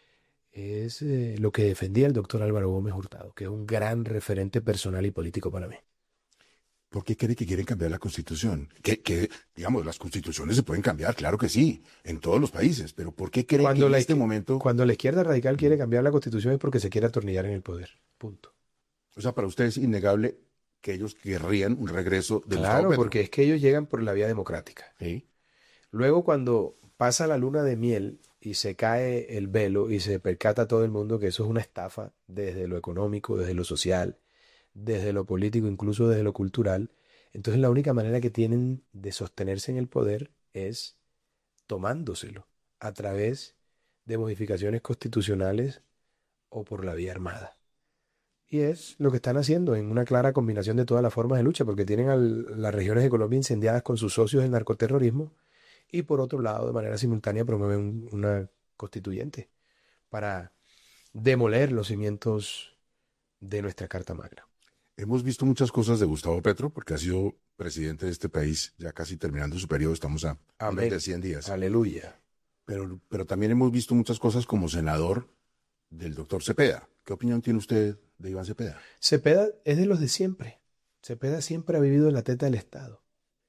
es lo que defendía el doctor Álvaro Gómez Hurtado, que es un gran referente personal y político para mí. ¿Por qué cree que quieren cambiar la Constitución? Que digamos, las constituciones se pueden cambiar, claro que sí, en todos los países, pero ¿por qué cree que en este momento... Cuando la izquierda radical quiere cambiar la Constitución es porque se quiere atornillar en el poder, punto. O sea, para usted es innegable que ellos querrían un regreso del Estado Claro, Petro. porque es que ellos llegan por la vía democrática. ¿Sí? Luego, cuando pasa la luna de miel y se cae el velo y se percata todo el mundo que eso es una estafa desde lo económico, desde lo social, desde lo político, incluso desde lo cultural, entonces la única manera que tienen de sostenerse en el poder es tomándoselo a través de modificaciones constitucionales o por la vía armada. Y es lo que están haciendo en una clara combinación de todas las formas de lucha, porque tienen las regiones de Colombia incendiadas con sus socios del narcoterrorismo y por otro lado, de manera simultánea, promueven una constituyente para demoler los cimientos de nuestra Carta Magna. Hemos visto muchas cosas de Gustavo Petro, porque ha sido presidente de este país, ya casi terminando su periodo, estamos a menos de 100 días. Aleluya. Pero también hemos visto muchas cosas como senador del doctor Cepeda. ¿Qué opinión tiene usted de Iván Cepeda? Cepeda es de los de siempre. Cepeda siempre ha vivido en la teta del Estado.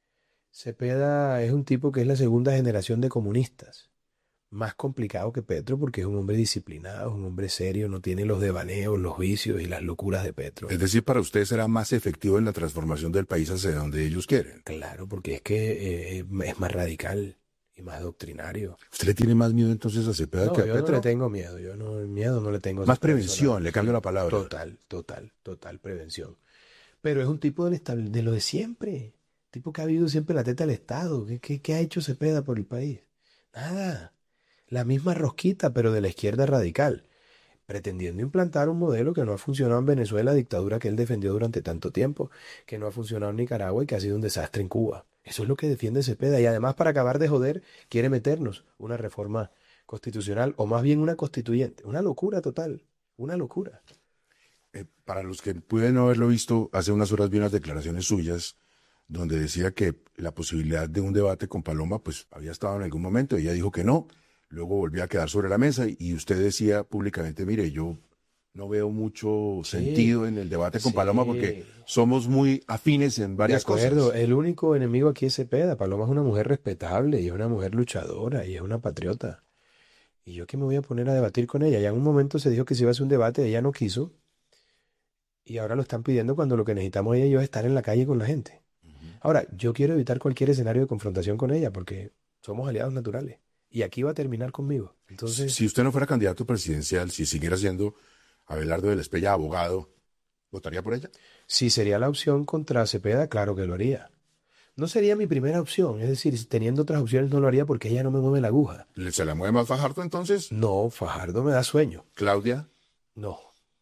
Cepeda es un tipo que es la segunda generación de comunistas. Más complicado que Petro porque es un hombre disciplinado, es un hombre serio, no tiene los devaneos, los vicios y las locuras de Petro. Es decir, para usted será más efectivo en la transformación del país hacia donde ellos quieren. Claro, porque es que es más radical y más doctrinario. ¿Usted le tiene más miedo entonces a Cepeda que a yo Petro? No le tengo miedo, el miedo no le tengo. Más prevención, le cambio la palabra. Total prevención. Pero es un tipo de lo de siempre, tipo que ha vivido siempre en la teta del Estado. ¿Qué ha hecho Cepeda por el país? Nada. La misma rosquita, pero de la izquierda radical, pretendiendo implantar un modelo que no ha funcionado en Venezuela, dictadura que él defendió durante tanto tiempo, que no ha funcionado en Nicaragua y que ha sido un desastre en Cuba. Eso es lo que defiende Cepeda. Y además, para acabar de joder, quiere meternos una reforma constitucional, o más bien una constituyente. Una locura total, una locura. Para los que pueden no haberlo visto, hace unas horas vi unas declaraciones suyas donde decía que la posibilidad de un debate con Paloma pues había estado en algún momento. Ella dijo que no. Luego volvió a quedar sobre la mesa y usted decía públicamente, mire, yo no veo mucho sentido en el debate con Paloma porque somos muy afines en varias cosas. El único enemigo aquí es Cepeda. Paloma es una mujer respetable y es una mujer luchadora y es una patriota. Y yo que me voy a poner a debatir con ella. Ya en un momento se dijo que se iba a hacer un debate, ella no quiso. Y ahora lo están pidiendo cuando lo que necesitamos ella y yo es estar en la calle con la gente. Ahora, yo quiero evitar cualquier escenario de confrontación con ella porque somos aliados naturales. Y aquí va a terminar conmigo. Entonces, si usted no fuera candidato presidencial, si siguiera siendo Abelardo de la Espriella abogado, ¿votaría por ella? Si sería la opción contra Cepeda, claro que lo haría. No sería mi primera opción, es decir, teniendo otras opciones no lo haría porque ella no me mueve la aguja. ¿Se la mueve más Fajardo entonces? No, Fajardo me da sueño. ¿Claudia? No,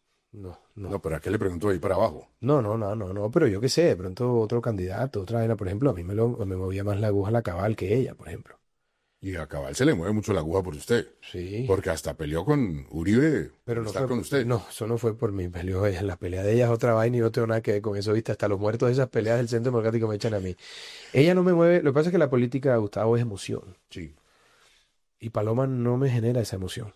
¿pero a qué le pregunto ahí para abajo? No, pero yo qué sé, de pronto otro candidato, otra vaina, por ejemplo, a mí me movía más la aguja la Cabal que ella, por ejemplo. Y a Cabal se le mueve mucho la aguja por usted. Sí. Porque hasta peleó con Uribe. Pero no está fue con usted. No, eso no fue por mí. Peleó ella. La pelea de ella es otra vaina y no tengo nada que ver con eso. ¿Viste? Hasta los muertos de esas peleas del Centro Democrático me echan a mí. Ella no me mueve. Lo que pasa es que la política, Gustavo, es emoción. Sí. Y Paloma no me genera esa emoción.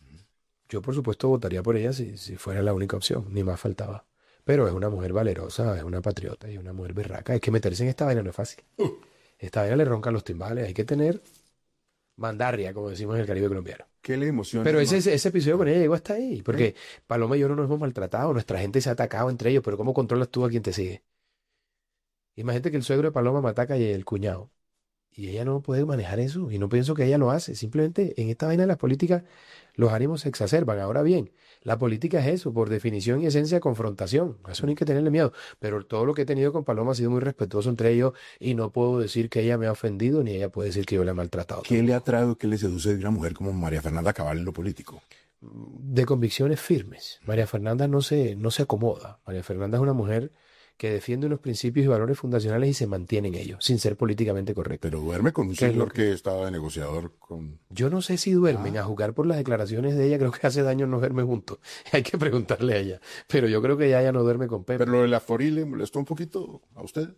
Yo, por supuesto, votaría por ella si fuera la única opción. Ni más faltaba. Pero es una mujer valerosa, es una patriota y una mujer berraca. Es que meterse en esta vaina no es fácil. Esta vaina le roncan los timbales. Hay que tener mandarria, como decimos en el Caribe colombiano. ¿Qué le emociona? Pero ese episodio con ella llegó hasta ahí, porque Paloma y yo no nos hemos maltratado, nuestra gente se ha atacado entre ellos, pero ¿cómo controlas tú a quien te sigue? Imagínate que el suegro de Paloma me ataca y el cuñado. Y ella no puede manejar eso, y no pienso que ella lo hace. Simplemente en esta vaina de las políticas los ánimos se exacerban. Ahora bien, la política es eso, por definición y esencia, confrontación. A eso no hay que tenerle miedo. Pero todo lo que he tenido con Paloma ha sido muy respetuoso entre ellos y no puedo decir que ella me ha ofendido ni ella puede decir que yo la he maltratado. ¿Qué le atrae o qué le seduce de una mujer como María Fernanda Cabal en lo político? De convicciones firmes. María Fernanda no se acomoda. María Fernanda es una mujer que defiende unos principios y valores fundacionales y se mantiene en ellos, sin ser políticamente correcto. Pero duerme con un señor que estaba de negociador con... Yo no sé si duermen, a jugar por las declaraciones de ella, creo que hace daño no verme juntos. Hay que preguntarle a ella. Pero yo creo que ella no duerme con Pepe. ¿Pero lo de la Fori le molestó un poquito a usted?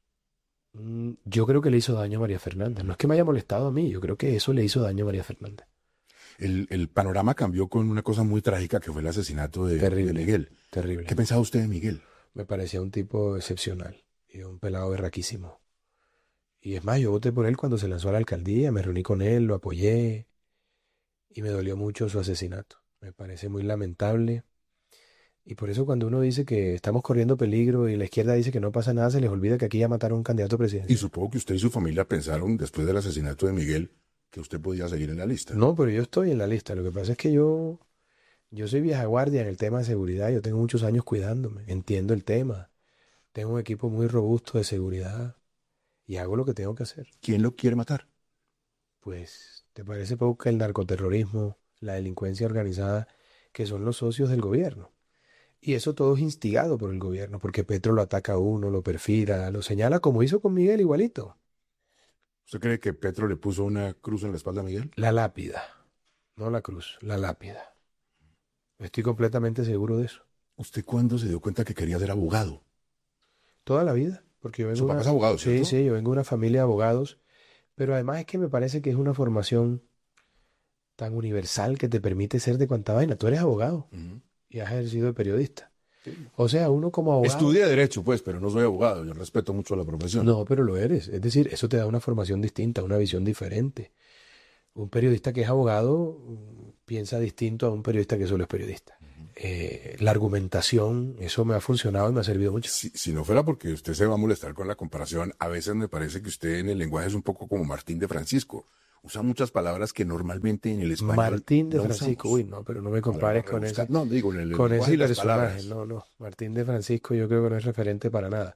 Yo creo que le hizo daño a María Fernanda. No es que me haya molestado a mí, yo creo que eso le hizo daño a María Fernanda. El panorama cambió con una cosa muy trágica que fue el asesinato de Miguel. Terrible. ¿Qué pensaba usted de Miguel? Me parecía un tipo excepcional y un pelado berraquísimo. Y es más, yo voté por él cuando se lanzó a la alcaldía, me reuní con él, lo apoyé y me dolió mucho su asesinato. Me parece muy lamentable. Y por eso cuando uno dice que estamos corriendo peligro y la izquierda dice que no pasa nada, se les olvida que aquí ya mataron a un candidato presidencial. Y supongo que usted y su familia pensaron, después del asesinato de Miguel, que usted podía seguir en la lista. No, pero yo estoy en la lista. Lo que pasa es que yo soy vieja guardia en el tema de seguridad. Yo tengo muchos años cuidándome. Entiendo el tema. Tengo un equipo muy robusto de seguridad. Y hago lo que tengo que hacer. ¿Quién lo quiere matar? Pues, ¿te parece poco que el narcoterrorismo, la delincuencia organizada, que son los socios del gobierno? Y eso todo es instigado por el gobierno, porque Petro lo ataca a uno, lo perfila, lo señala como hizo con Miguel igualito. ¿Usted cree que Petro le puso una cruz en la espalda a Miguel? La lápida. No la cruz, la lápida. Estoy completamente seguro de eso. ¿Usted cuándo se dio cuenta que quería ser abogado? Toda la vida. Porque yo vengo ¿Su papá es abogado, cierto? Sí, yo vengo de una familia de abogados. Pero además es que me parece que es una formación tan universal que te permite ser de cuanta vaina. Tú eres abogado. y has ejercido de periodista. Sí. O sea, uno como abogado... Estudié Derecho, pues, pero no soy abogado. Yo respeto mucho la profesión. No, pero lo eres. Es decir, eso te da una formación distinta, una visión diferente. Un periodista que es abogado piensa distinto a un periodista que solo es periodista. La argumentación, eso me ha funcionado y me ha servido mucho. Si no fuera porque usted se va a molestar con la comparación, a veces me parece que usted en el lenguaje es un poco como Martín de Francisco. Usa muchas palabras que normalmente en el español Martín de no Francisco, usamos. uy, no, pero no me compares con ese. No, digo, en el con ese lenguaje y las personaje. palabras. No. Martín de Francisco yo creo que no es referente para nada.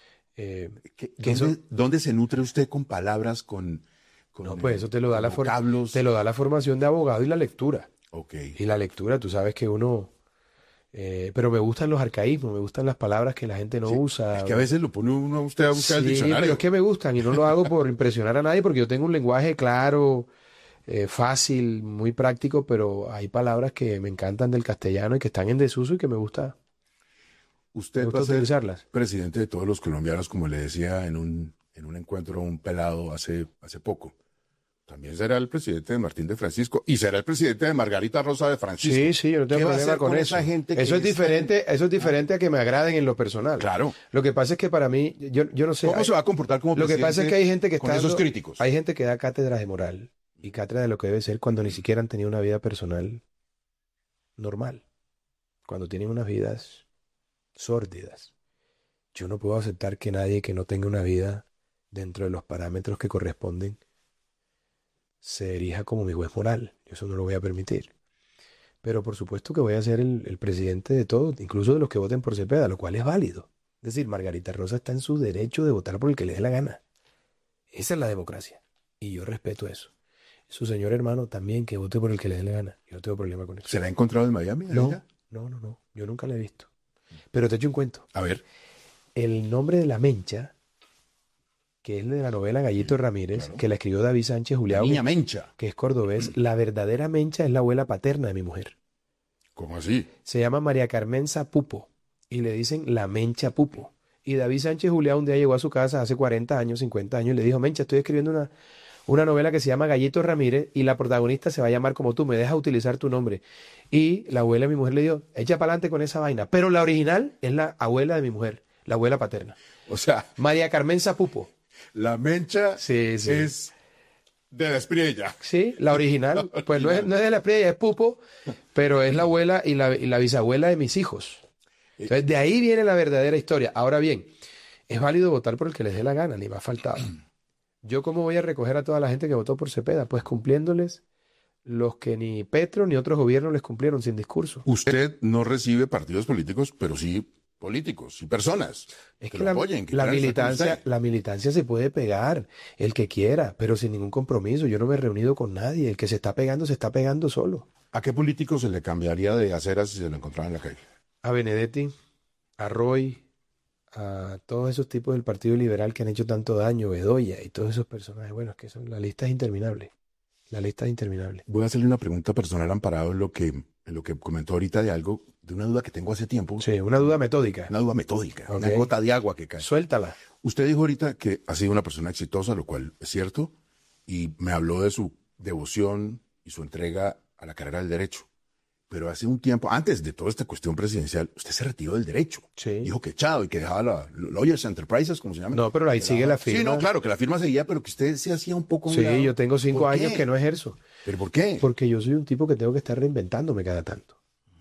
¿Dónde se nutre usted con palabras, con no, pues eso te lo da vocablos? Te lo da la formación de abogado y la lectura. Okay. Y la lectura, tú sabes que uno... pero me gustan los arcaísmos, me gustan las palabras que la gente no usa. Es que a veces lo pone uno a usted a buscar el diccionario. Pero es que me gustan y no lo hago por impresionar a nadie porque yo tengo un lenguaje claro, fácil, muy práctico, pero hay palabras que me encantan del castellano y que están en desuso y que me gusta. Usted va a ser presidente de todos los colombianos, como le decía en un encuentro un pelado hace poco. También será el presidente de Martín de Francisco y será el presidente de Margarita Rosa de Francisco. Sí, yo no tengo problema con eso. Eso es diferente a que me agraden en lo personal. Claro. Lo que pasa es que para mí, yo no sé. ¿Cómo se va a comportar como presidente? Lo que pasa es que hay gente que está esos críticos. Hay gente que da cátedras de moral y cátedra de lo que debe ser cuando ni siquiera han tenido una vida personal normal. Cuando tienen unas vidas sórdidas. Yo no puedo aceptar que nadie que no tenga una vida dentro de los parámetros que corresponden se erija como mi juez moral. Yo eso no lo voy a permitir. Pero por supuesto que voy a ser el presidente de todos, incluso de los que voten por Cepeda, lo cual es válido. Es decir, Margarita Rosa está en su derecho de votar por el que le dé la gana. Esa es la democracia. Y yo respeto eso. Su señor hermano también que vote por el que le dé la gana. Yo no tengo problema con eso. ¿Se la ha encontrado en Miami? No. Yo nunca la he visto. Pero te echo un cuento. A ver. El nombre de la Mencha, que es de la novela Gallito Ramírez, claro, que la escribió David Sánchez Julião. Niña Mencha. Que es cordobés. La verdadera Mencha es la abuela paterna de mi mujer. ¿Cómo así? Se llama María Carmenza Pupo. Y le dicen la Mencha Pupo. Y David Sánchez Julião un día llegó a su casa hace 40 años, 50 años, y le dijo: Mencha, estoy escribiendo una novela que se llama Gallito Ramírez y la protagonista se va a llamar como tú, me dejas utilizar tu nombre. Y la abuela de mi mujer le dijo: echa para adelante con esa vaina. Pero la original es la abuela de mi mujer, la abuela paterna. O sea, María Carmenza Pupo. La Mencha sí. Es de la Espriella. Sí, la original. Pues no es de la Espriella, es Pupo, pero es la abuela y la bisabuela de mis hijos. Entonces, de ahí viene la verdadera historia. Ahora bien, es válido votar por el que les dé la gana, ni me ha faltado. ¿Yo cómo voy a recoger a toda la gente que votó por Cepeda? Pues cumpliéndoles los que ni Petro ni otros gobiernos les cumplieron, sin discurso. Usted no recibe partidos políticos, pero sí políticos y personas es que la militancia se puede pegar, el que quiera, pero sin ningún compromiso. Yo no me he reunido con nadie. El que se está pegando solo. ¿A qué político se le cambiaría de acera si se lo encontraba en la calle? A Benedetti, a Roy, a todos esos tipos del Partido Liberal que han hecho tanto daño, Bedoya y todos esos personajes. Bueno, es que la lista es interminable. La lista es interminable. Voy a hacerle una pregunta personal amparado en lo que comentó ahorita de una duda que tengo hace tiempo. Sí, una duda metódica. Una duda metódica, okay. Una gota de agua que cae. Suéltala. Usted dijo ahorita que ha sido una persona exitosa, lo cual es cierto, y me habló de su devoción y su entrega a la carrera del derecho. Pero hace un tiempo, antes de toda esta cuestión presidencial, usted se retiró del derecho. Sí. Dijo que echado y que dejaba la Lawyers Enterprises, como se llama. No, pero ahí sigue la firma. Sí, no, claro, que la firma seguía, pero que usted se hacía un poco... Sí, yo tengo 5 años que no ejerzo. ¿Pero por qué? Porque yo soy un tipo que tengo que estar reinventándome cada tanto.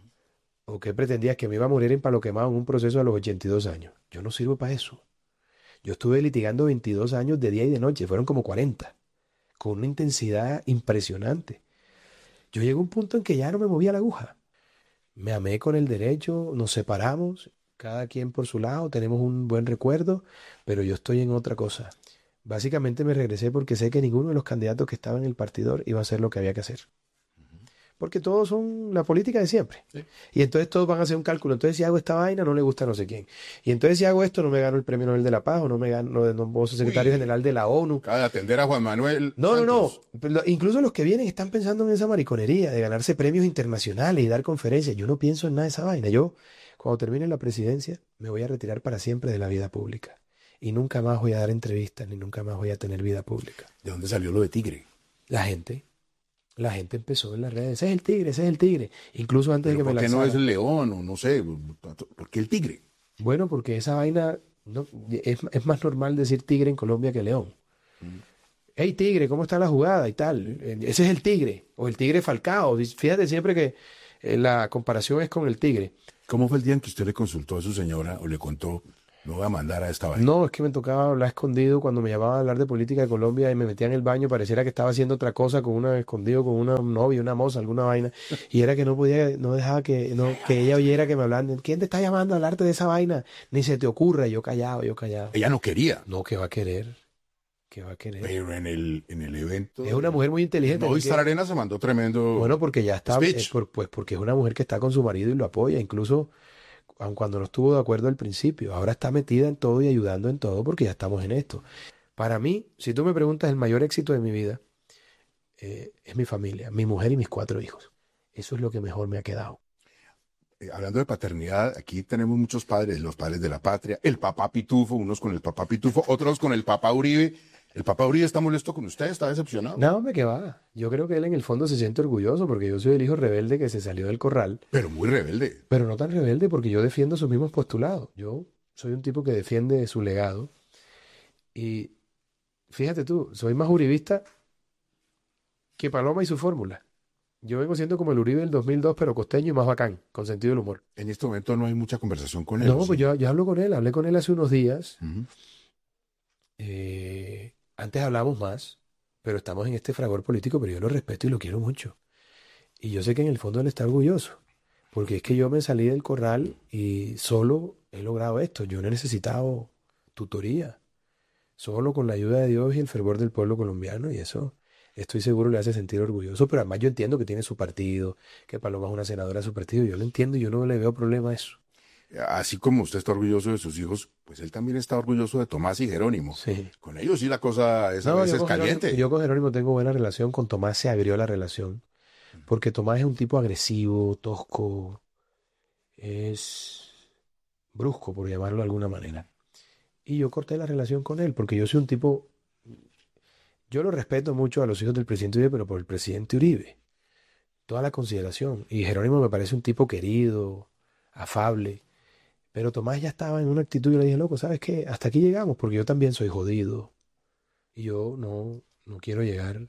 ¿O qué pretendías? Que me iba a morir en palo quemado en un proceso a los 82 años. Yo no sirvo para eso. Yo estuve litigando 22 años de día y de noche, fueron como 40, con una intensidad impresionante. Yo llegué a un punto en que ya no me movía la aguja. Me amé con el derecho, nos separamos, cada quien por su lado, tenemos un buen recuerdo, pero yo estoy en otra cosa. Básicamente me regresé porque sé que ninguno de los candidatos que estaban en el partidor iba a hacer lo que había que hacer. Porque todos son la política de siempre. Sí. Y entonces todos van a hacer un cálculo. Entonces si hago esta vaina no le gusta a no sé quién. Y entonces si hago esto no me gano el Premio Nobel de la Paz o no puedo ser secretario general de la ONU. Acaba de atender a Juan Manuel. No. Incluso los que vienen están pensando en esa mariconería de ganarse premios internacionales y dar conferencias. Yo no pienso en nada de esa vaina. Yo, cuando termine la presidencia, me voy a retirar para siempre de la vida pública. Y nunca más voy a dar entrevistas ni nunca más voy a tener vida pública. ¿De dónde salió lo de Tigre? La gente. la gente empezó en las redes, ese es el tigre, ese es el tigre. Incluso antes de que me ¿por qué lanzara. no es el león o no sé? ¿Por qué el tigre? Bueno, porque esa vaina, no, es más normal decir tigre en Colombia que león. Hey, tigre, ¿cómo está la jugada? Y tal. Ese es el tigre, o el tigre Falcao. Fíjate siempre que la comparación es con el tigre. ¿Cómo fue el día en que usted le consultó a su señora o le contó, me voy a mandar a esta vaina? No, es que me tocaba hablar escondido cuando me llamaban a hablar de política de Colombia y me metía en el baño, pareciera que estaba haciendo otra cosa escondido con una novia, una moza, alguna vaina. Y era que no dejaba que ella oyera que me hablaran. ¿Quién te está llamando a hablarte de esa vaina? Ni se te ocurra. Y yo callado. Ella no quería. No, ¿qué va a querer? ¿Qué va a querer? Pero en el evento... Es una mujer muy inteligente. Movistar Arena se mandó tremendo... Bueno, porque ya está... speech. Pues porque es una mujer que está con su marido y lo apoya. Incluso, aun cuando no estuvo de acuerdo al principio, ahora está metida en todo y ayudando en todo porque ya estamos en esto. Para mí, si tú me preguntas, el mayor éxito de mi vida es mi familia, mi mujer y mis 4 hijos. Eso es lo que mejor me ha quedado. Hablando de paternidad, aquí tenemos muchos padres, los padres de la patria, el papá Pitufo, unos con el papá Pitufo, otros con el papá Uribe. ¿El papá Uribe está molesto con usted? ¿Está decepcionado? No, hombre, que va. Yo creo que él en el fondo se siente orgulloso porque yo soy el hijo rebelde que se salió del corral. Pero muy rebelde. Pero no tan rebelde porque yo defiendo sus mismos postulados. Yo soy un tipo que defiende su legado. Y fíjate tú, soy más uribista que Paloma y su fórmula. Yo vengo siendo como el Uribe del 2002, pero costeño y más bacán, con sentido del humor. En este momento no hay mucha conversación con él. No, ¿sí? pues yo hablo con él, hablé con él hace unos días. Antes hablábamos más, pero estamos en este fragor político, pero yo lo respeto y lo quiero mucho. Y yo sé que en el fondo él está orgulloso, porque es que yo me salí del corral y solo he logrado esto. Yo no he necesitado tutoría, solo con la ayuda de Dios y el fervor del pueblo colombiano, y eso estoy seguro le hace sentir orgulloso. Pero además yo entiendo que tiene su partido, que Paloma es una senadora de su partido, yo lo entiendo y yo no le veo problema a eso. Así como usted está orgulloso de sus hijos, pues él también está orgulloso de Tomás y Jerónimo. Sí. Con ellos sí la cosa es a veces caliente. Yo con Jerónimo tengo buena relación, con Tomás se agrió la relación, porque Tomás es un tipo agresivo, tosco, es brusco, por llamarlo de alguna manera. Y yo corté la relación con él, porque yo soy un tipo, yo lo respeto mucho a los hijos del presidente Uribe, pero por el presidente Uribe, toda la consideración. Y Jerónimo me parece un tipo querido, afable. Pero Tomás ya estaba en una actitud y le dije, loco, ¿sabes qué? Hasta aquí llegamos porque yo también soy jodido. Y yo no quiero llegar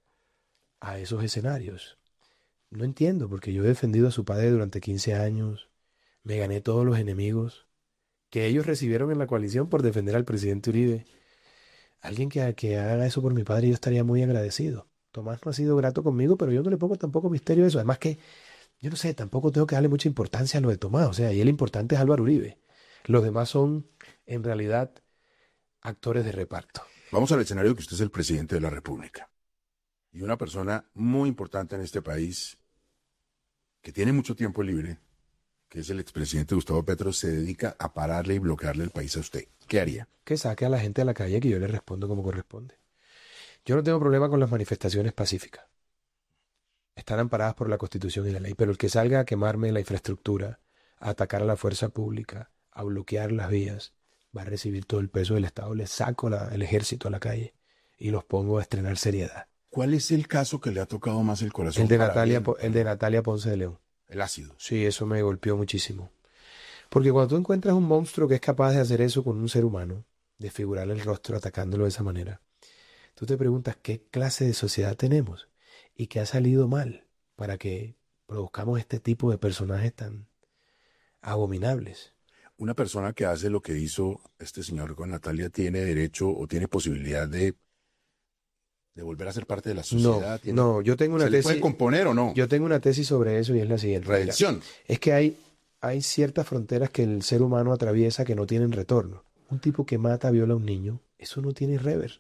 a esos escenarios. No entiendo porque yo he defendido a su padre durante 15 años. Me gané todos los enemigos que ellos recibieron en la coalición por defender al presidente Uribe. Alguien que haga eso por mi padre, yo estaría muy agradecido. Tomás no ha sido grato conmigo, pero yo no le pongo tampoco misterio a eso. Además que yo no sé, tampoco tengo que darle mucha importancia a lo de Tomás. O sea, y el importante es Álvaro Uribe. Los demás son, en realidad, actores de reparto. Vamos al escenario que usted es el presidente de la República. Y una persona muy importante en este país, que tiene mucho tiempo libre, que es el expresidente Gustavo Petro, se dedica a pararle y bloquearle el país a usted. ¿Qué haría? Que saque a la gente a la calle, que yo le respondo como corresponde. Yo no tengo problema con las manifestaciones pacíficas. Están amparadas por la Constitución y la ley, pero el que salga a quemarme la infraestructura, a atacar a la fuerza pública, a bloquear las vías, va a recibir todo el peso del Estado. Le saco el ejército a la calle y los pongo a estrenar seriedad. ¿Cuál es el caso que le ha tocado más el corazón? El de Natalia Ponce de León. El ácido. Sí, eso me golpeó muchísimo. Porque cuando tú encuentras un monstruo que es capaz de hacer eso con un ser humano, desfigurarle el rostro atacándolo de esa manera, tú te preguntas qué clase de sociedad tenemos y qué ha salido mal para que produzcamos este tipo de personajes tan abominables. Una persona que hace lo que hizo este señor con Natalia tiene derecho o tiene posibilidad de volver a ser parte de la sociedad. No, yo tengo una tesis. ¿Se le puede componer o no? Yo tengo una tesis sobre eso y es la siguiente. Redención. Mira, es que hay ciertas fronteras que el ser humano atraviesa que no tienen retorno. Un tipo que mata, viola a un niño, eso no tiene rever.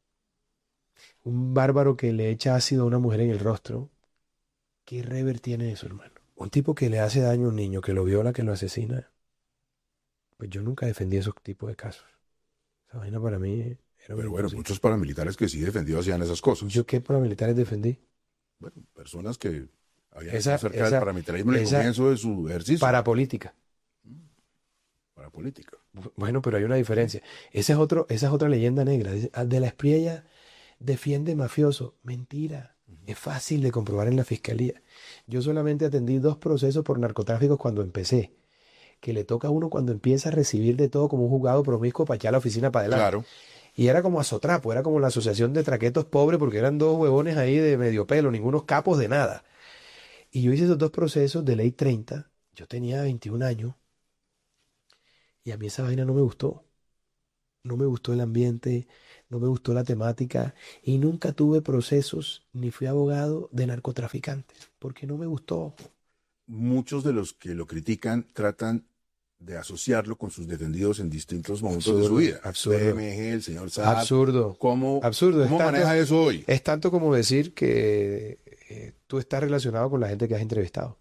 Un bárbaro que le echa ácido a una mujer en el rostro, ¿qué rever tiene eso, hermano? Un tipo que le hace daño a un niño, que lo viola, que lo asesina. Pues yo nunca defendí esos tipos de casos. Esa vaina para mí era... Pero bueno, muchos paramilitares que sí defendió hacían esas cosas. ¿Yo qué paramilitares defendí? Bueno, personas que habían estado cerca del paramilitarismo en el comienzo de su ejercicio. Parapolítica. Parapolítica. Bueno, pero hay una diferencia. Esa es otra leyenda negra. De la Espriella defiende mafioso. Mentira. Es fácil de comprobar en la fiscalía. Yo solamente atendí 2 procesos por narcotráfico cuando empecé, que le toca a uno cuando empieza a recibir de todo como un juzgado promiscuo para echar la oficina para adelante. Claro. Y era como azotrapo, era como la asociación de traquetos pobres porque eran 2 huevones ahí de medio pelo, ningunos capos de nada. Y yo hice esos 2 procesos de ley 30, yo tenía 21 años y a mí esa vaina no me gustó. No me gustó el ambiente, no me gustó la temática y nunca tuve procesos ni fui abogado de narcotraficantes porque no me gustó. Muchos de los que lo critican tratan de asociarlo con sus defendidos en distintos momentos de su vida. Absurdo. PMG, el señor Saab. Absurdo. ¿Cómo Absurdo. maneja eso hoy? Es tanto como decir que tú estás relacionado con la gente que has entrevistado.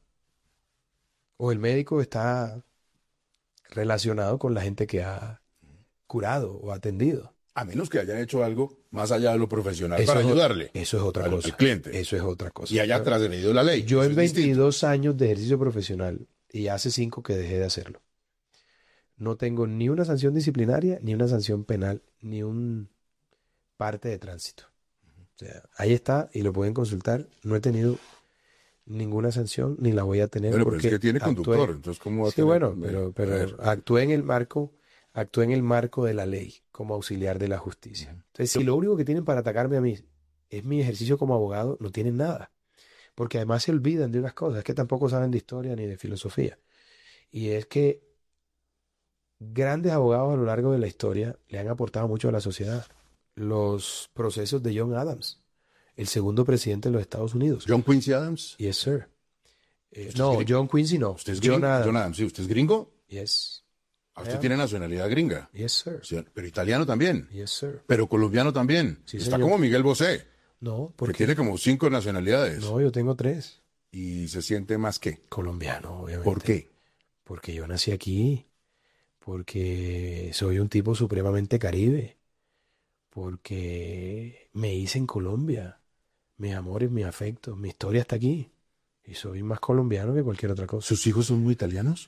O el médico está relacionado con la gente que ha curado o atendido. A menos que hayan hecho algo más allá de lo profesional Eso para es ayudarle. Eso es otra cosa. Al cliente. Eso es otra cosa. Y haya trasgredido la ley. Yo Eso en es distinto. 22 años de ejercicio profesional, y hace 5 que dejé de hacerlo, no tengo ni una sanción disciplinaria, ni una sanción penal, ni un parte de tránsito. O sea, ahí está y lo pueden consultar. No he tenido ninguna sanción ni la voy a tener. Pero porque es que tiene conductor, entonces ¿cómo va a tener? Bueno, pero actué en el marco de la ley como auxiliar de la justicia. Entonces, si lo único que tienen para atacarme a mí es mi ejercicio como abogado, no tienen nada. Porque además se olvidan de unas cosas, es que tampoco saben de historia ni de filosofía. Y es que grandes abogados a lo largo de la historia le han aportado mucho a la sociedad. Los procesos de John Adams, el segundo presidente de los Estados Unidos. ¿John Quincy Adams? Yes, sir. No, John Quincy no. ¿Usted es gringo? John Adams, sí. ¿Usted es gringo? Yes. Usted tiene nacionalidad gringa. Yes, sir. Sí, pero italiano también. Yes, sir. Pero colombiano también. Sí, está señor. como Miguel Bosé. No, porque tiene como 5 nacionalidades. No, yo tengo 3. ¿Y se siente más qué? Colombiano, obviamente. ¿Por qué? Porque yo nací aquí. Porque soy un tipo supremamente caribe. Porque me hice en Colombia. Mis amores, mis afectos, mi historia está aquí. Y soy más colombiano que cualquier otra cosa. ¿Sus hijos son muy italianos?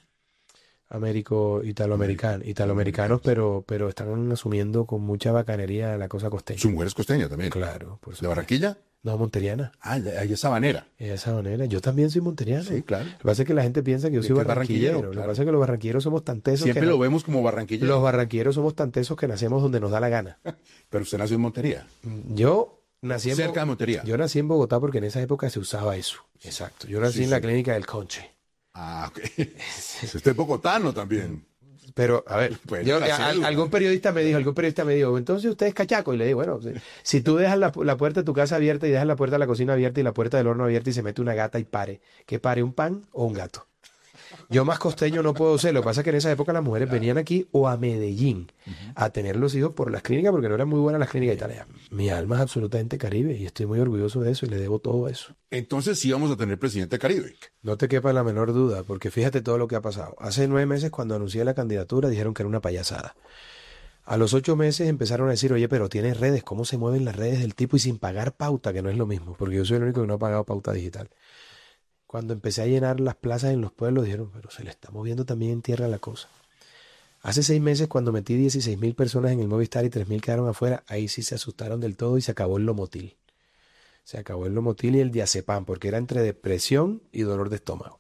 Italoamericanos, pero están asumiendo con mucha bacanería la cosa costeña. ¿Su mujer es costeña también? Claro. ¿De Barranquilla? No, monteriana. Ah, ella es sabanera. Ella es sabanera. Yo también soy monteriano. Sí, claro. Lo que pasa es que la gente piensa que yo soy barranquillero. Lo que pasa es que los barranquilleros somos tan tesos. Siempre lo vemos como barranquilleros. Los barranquilleros somos tan tesos que nacemos donde nos da la gana. Pero usted nació en Montería. Yo nací cerca de Montería. Yo nací en Bogotá porque en esa época se usaba eso. Exacto. Yo nací en la clínica del Conche. Ah, ok. Usted es bogotano también. Pero, a ver, algún periodista me dijo, entonces usted es cachaco. Y le digo, bueno, si tú dejas la puerta de tu casa abierta y dejas la puerta de la cocina abierta y la puerta del horno abierta y se mete una gata y pare, ¿qué pare, un pan o un gato? Yo más costeño no puedo ser. Lo que pasa es que en esa época las mujeres venían aquí o a Medellín a tener los hijos por las clínicas porque no eran muy buenas las clínicas italianas. Mi alma es absolutamente caribe y estoy muy orgulloso de eso y le debo todo eso. Entonces sí vamos a tener presidente caribe. No te quepa la menor duda, porque fíjate todo lo que ha pasado. Hace 9 meses cuando anuncié la candidatura dijeron que era una payasada. A los 8 meses empezaron a decir, oye, pero tienes redes, ¿cómo se mueven las redes del tipo y sin pagar pauta? Que no es lo mismo, porque yo soy el único que no ha pagado pauta digital. Cuando empecé a llenar las plazas en los pueblos, dijeron, pero se le está moviendo también en tierra la cosa. Hace 6 meses, cuando metí 16.000 personas en el Movistar y 3.000 quedaron afuera, ahí sí se asustaron del todo y se acabó el Lomotil. Se acabó el Lomotil y el diazepam, porque era entre depresión y dolor de estómago.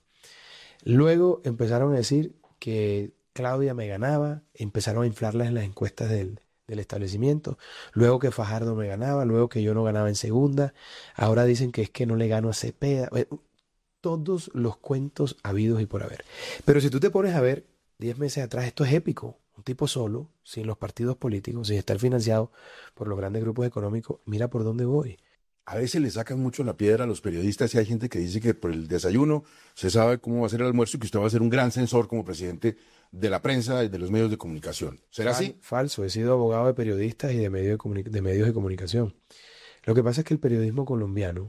Luego empezaron a decir que Claudia me ganaba, empezaron a inflarlas en las encuestas del establecimiento, luego que Fajardo me ganaba, luego que yo no ganaba en segunda, ahora dicen que es que no le gano a Cepeda. Todos los cuentos habidos y por haber. Pero si tú te pones a ver 10 meses atrás, esto es épico. Un tipo solo, sin los partidos políticos, sin estar financiado por los grandes grupos económicos, mira por dónde voy. A veces le sacan mucho la piedra a los periodistas y hay gente que dice que por el desayuno se sabe cómo va a ser el almuerzo y que usted va a ser un gran censor como presidente de la prensa y de los medios de comunicación. ¿Será así? Falso. He sido abogado de periodistas y de medios de comunicación. Lo que pasa es que el periodismo colombiano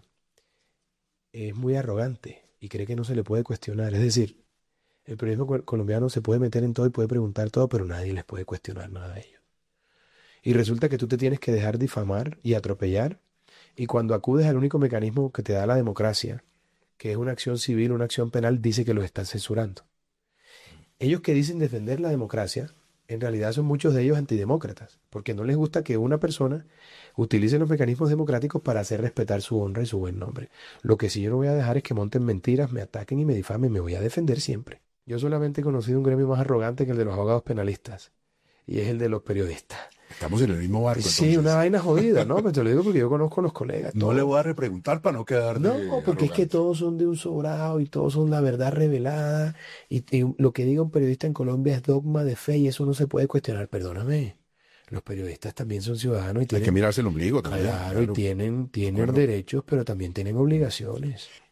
es muy arrogante y cree que no se le puede cuestionar. Es decir, el periodismo colombiano se puede meter en todo y puede preguntar todo, pero nadie les puede cuestionar nada a ellos. Y resulta que tú te tienes que dejar difamar y atropellar, y cuando acudes al único mecanismo que te da la democracia, que es una acción civil, una acción penal, dice que los están censurando. Ellos que dicen defender la democracia en realidad son muchos de ellos antidemócratas, porque no les gusta que una persona utilice los mecanismos democráticos para hacer respetar su honra y su buen nombre. Lo que sí yo no voy a dejar es que monten mentiras, me ataquen y me difamen, me voy a defender siempre. Yo solamente he conocido un gremio más arrogante que el de los abogados penalistas, y es el de los periodistas. Estamos en el mismo barco. Sí, entonces. una vaina jodida, ¿no? Pero te lo digo porque yo conozco a los colegas. No le voy a repreguntar para no quedar No, porque es que todos son de un sobrado y todos son la verdad revelada. Y lo que diga un periodista en Colombia es dogma de fe y eso no se puede cuestionar. Perdóname. Los periodistas también son ciudadanos y tienen... Hay que mirarse el ombligo también. Claro, y tienen derechos, pero también tienen obligaciones.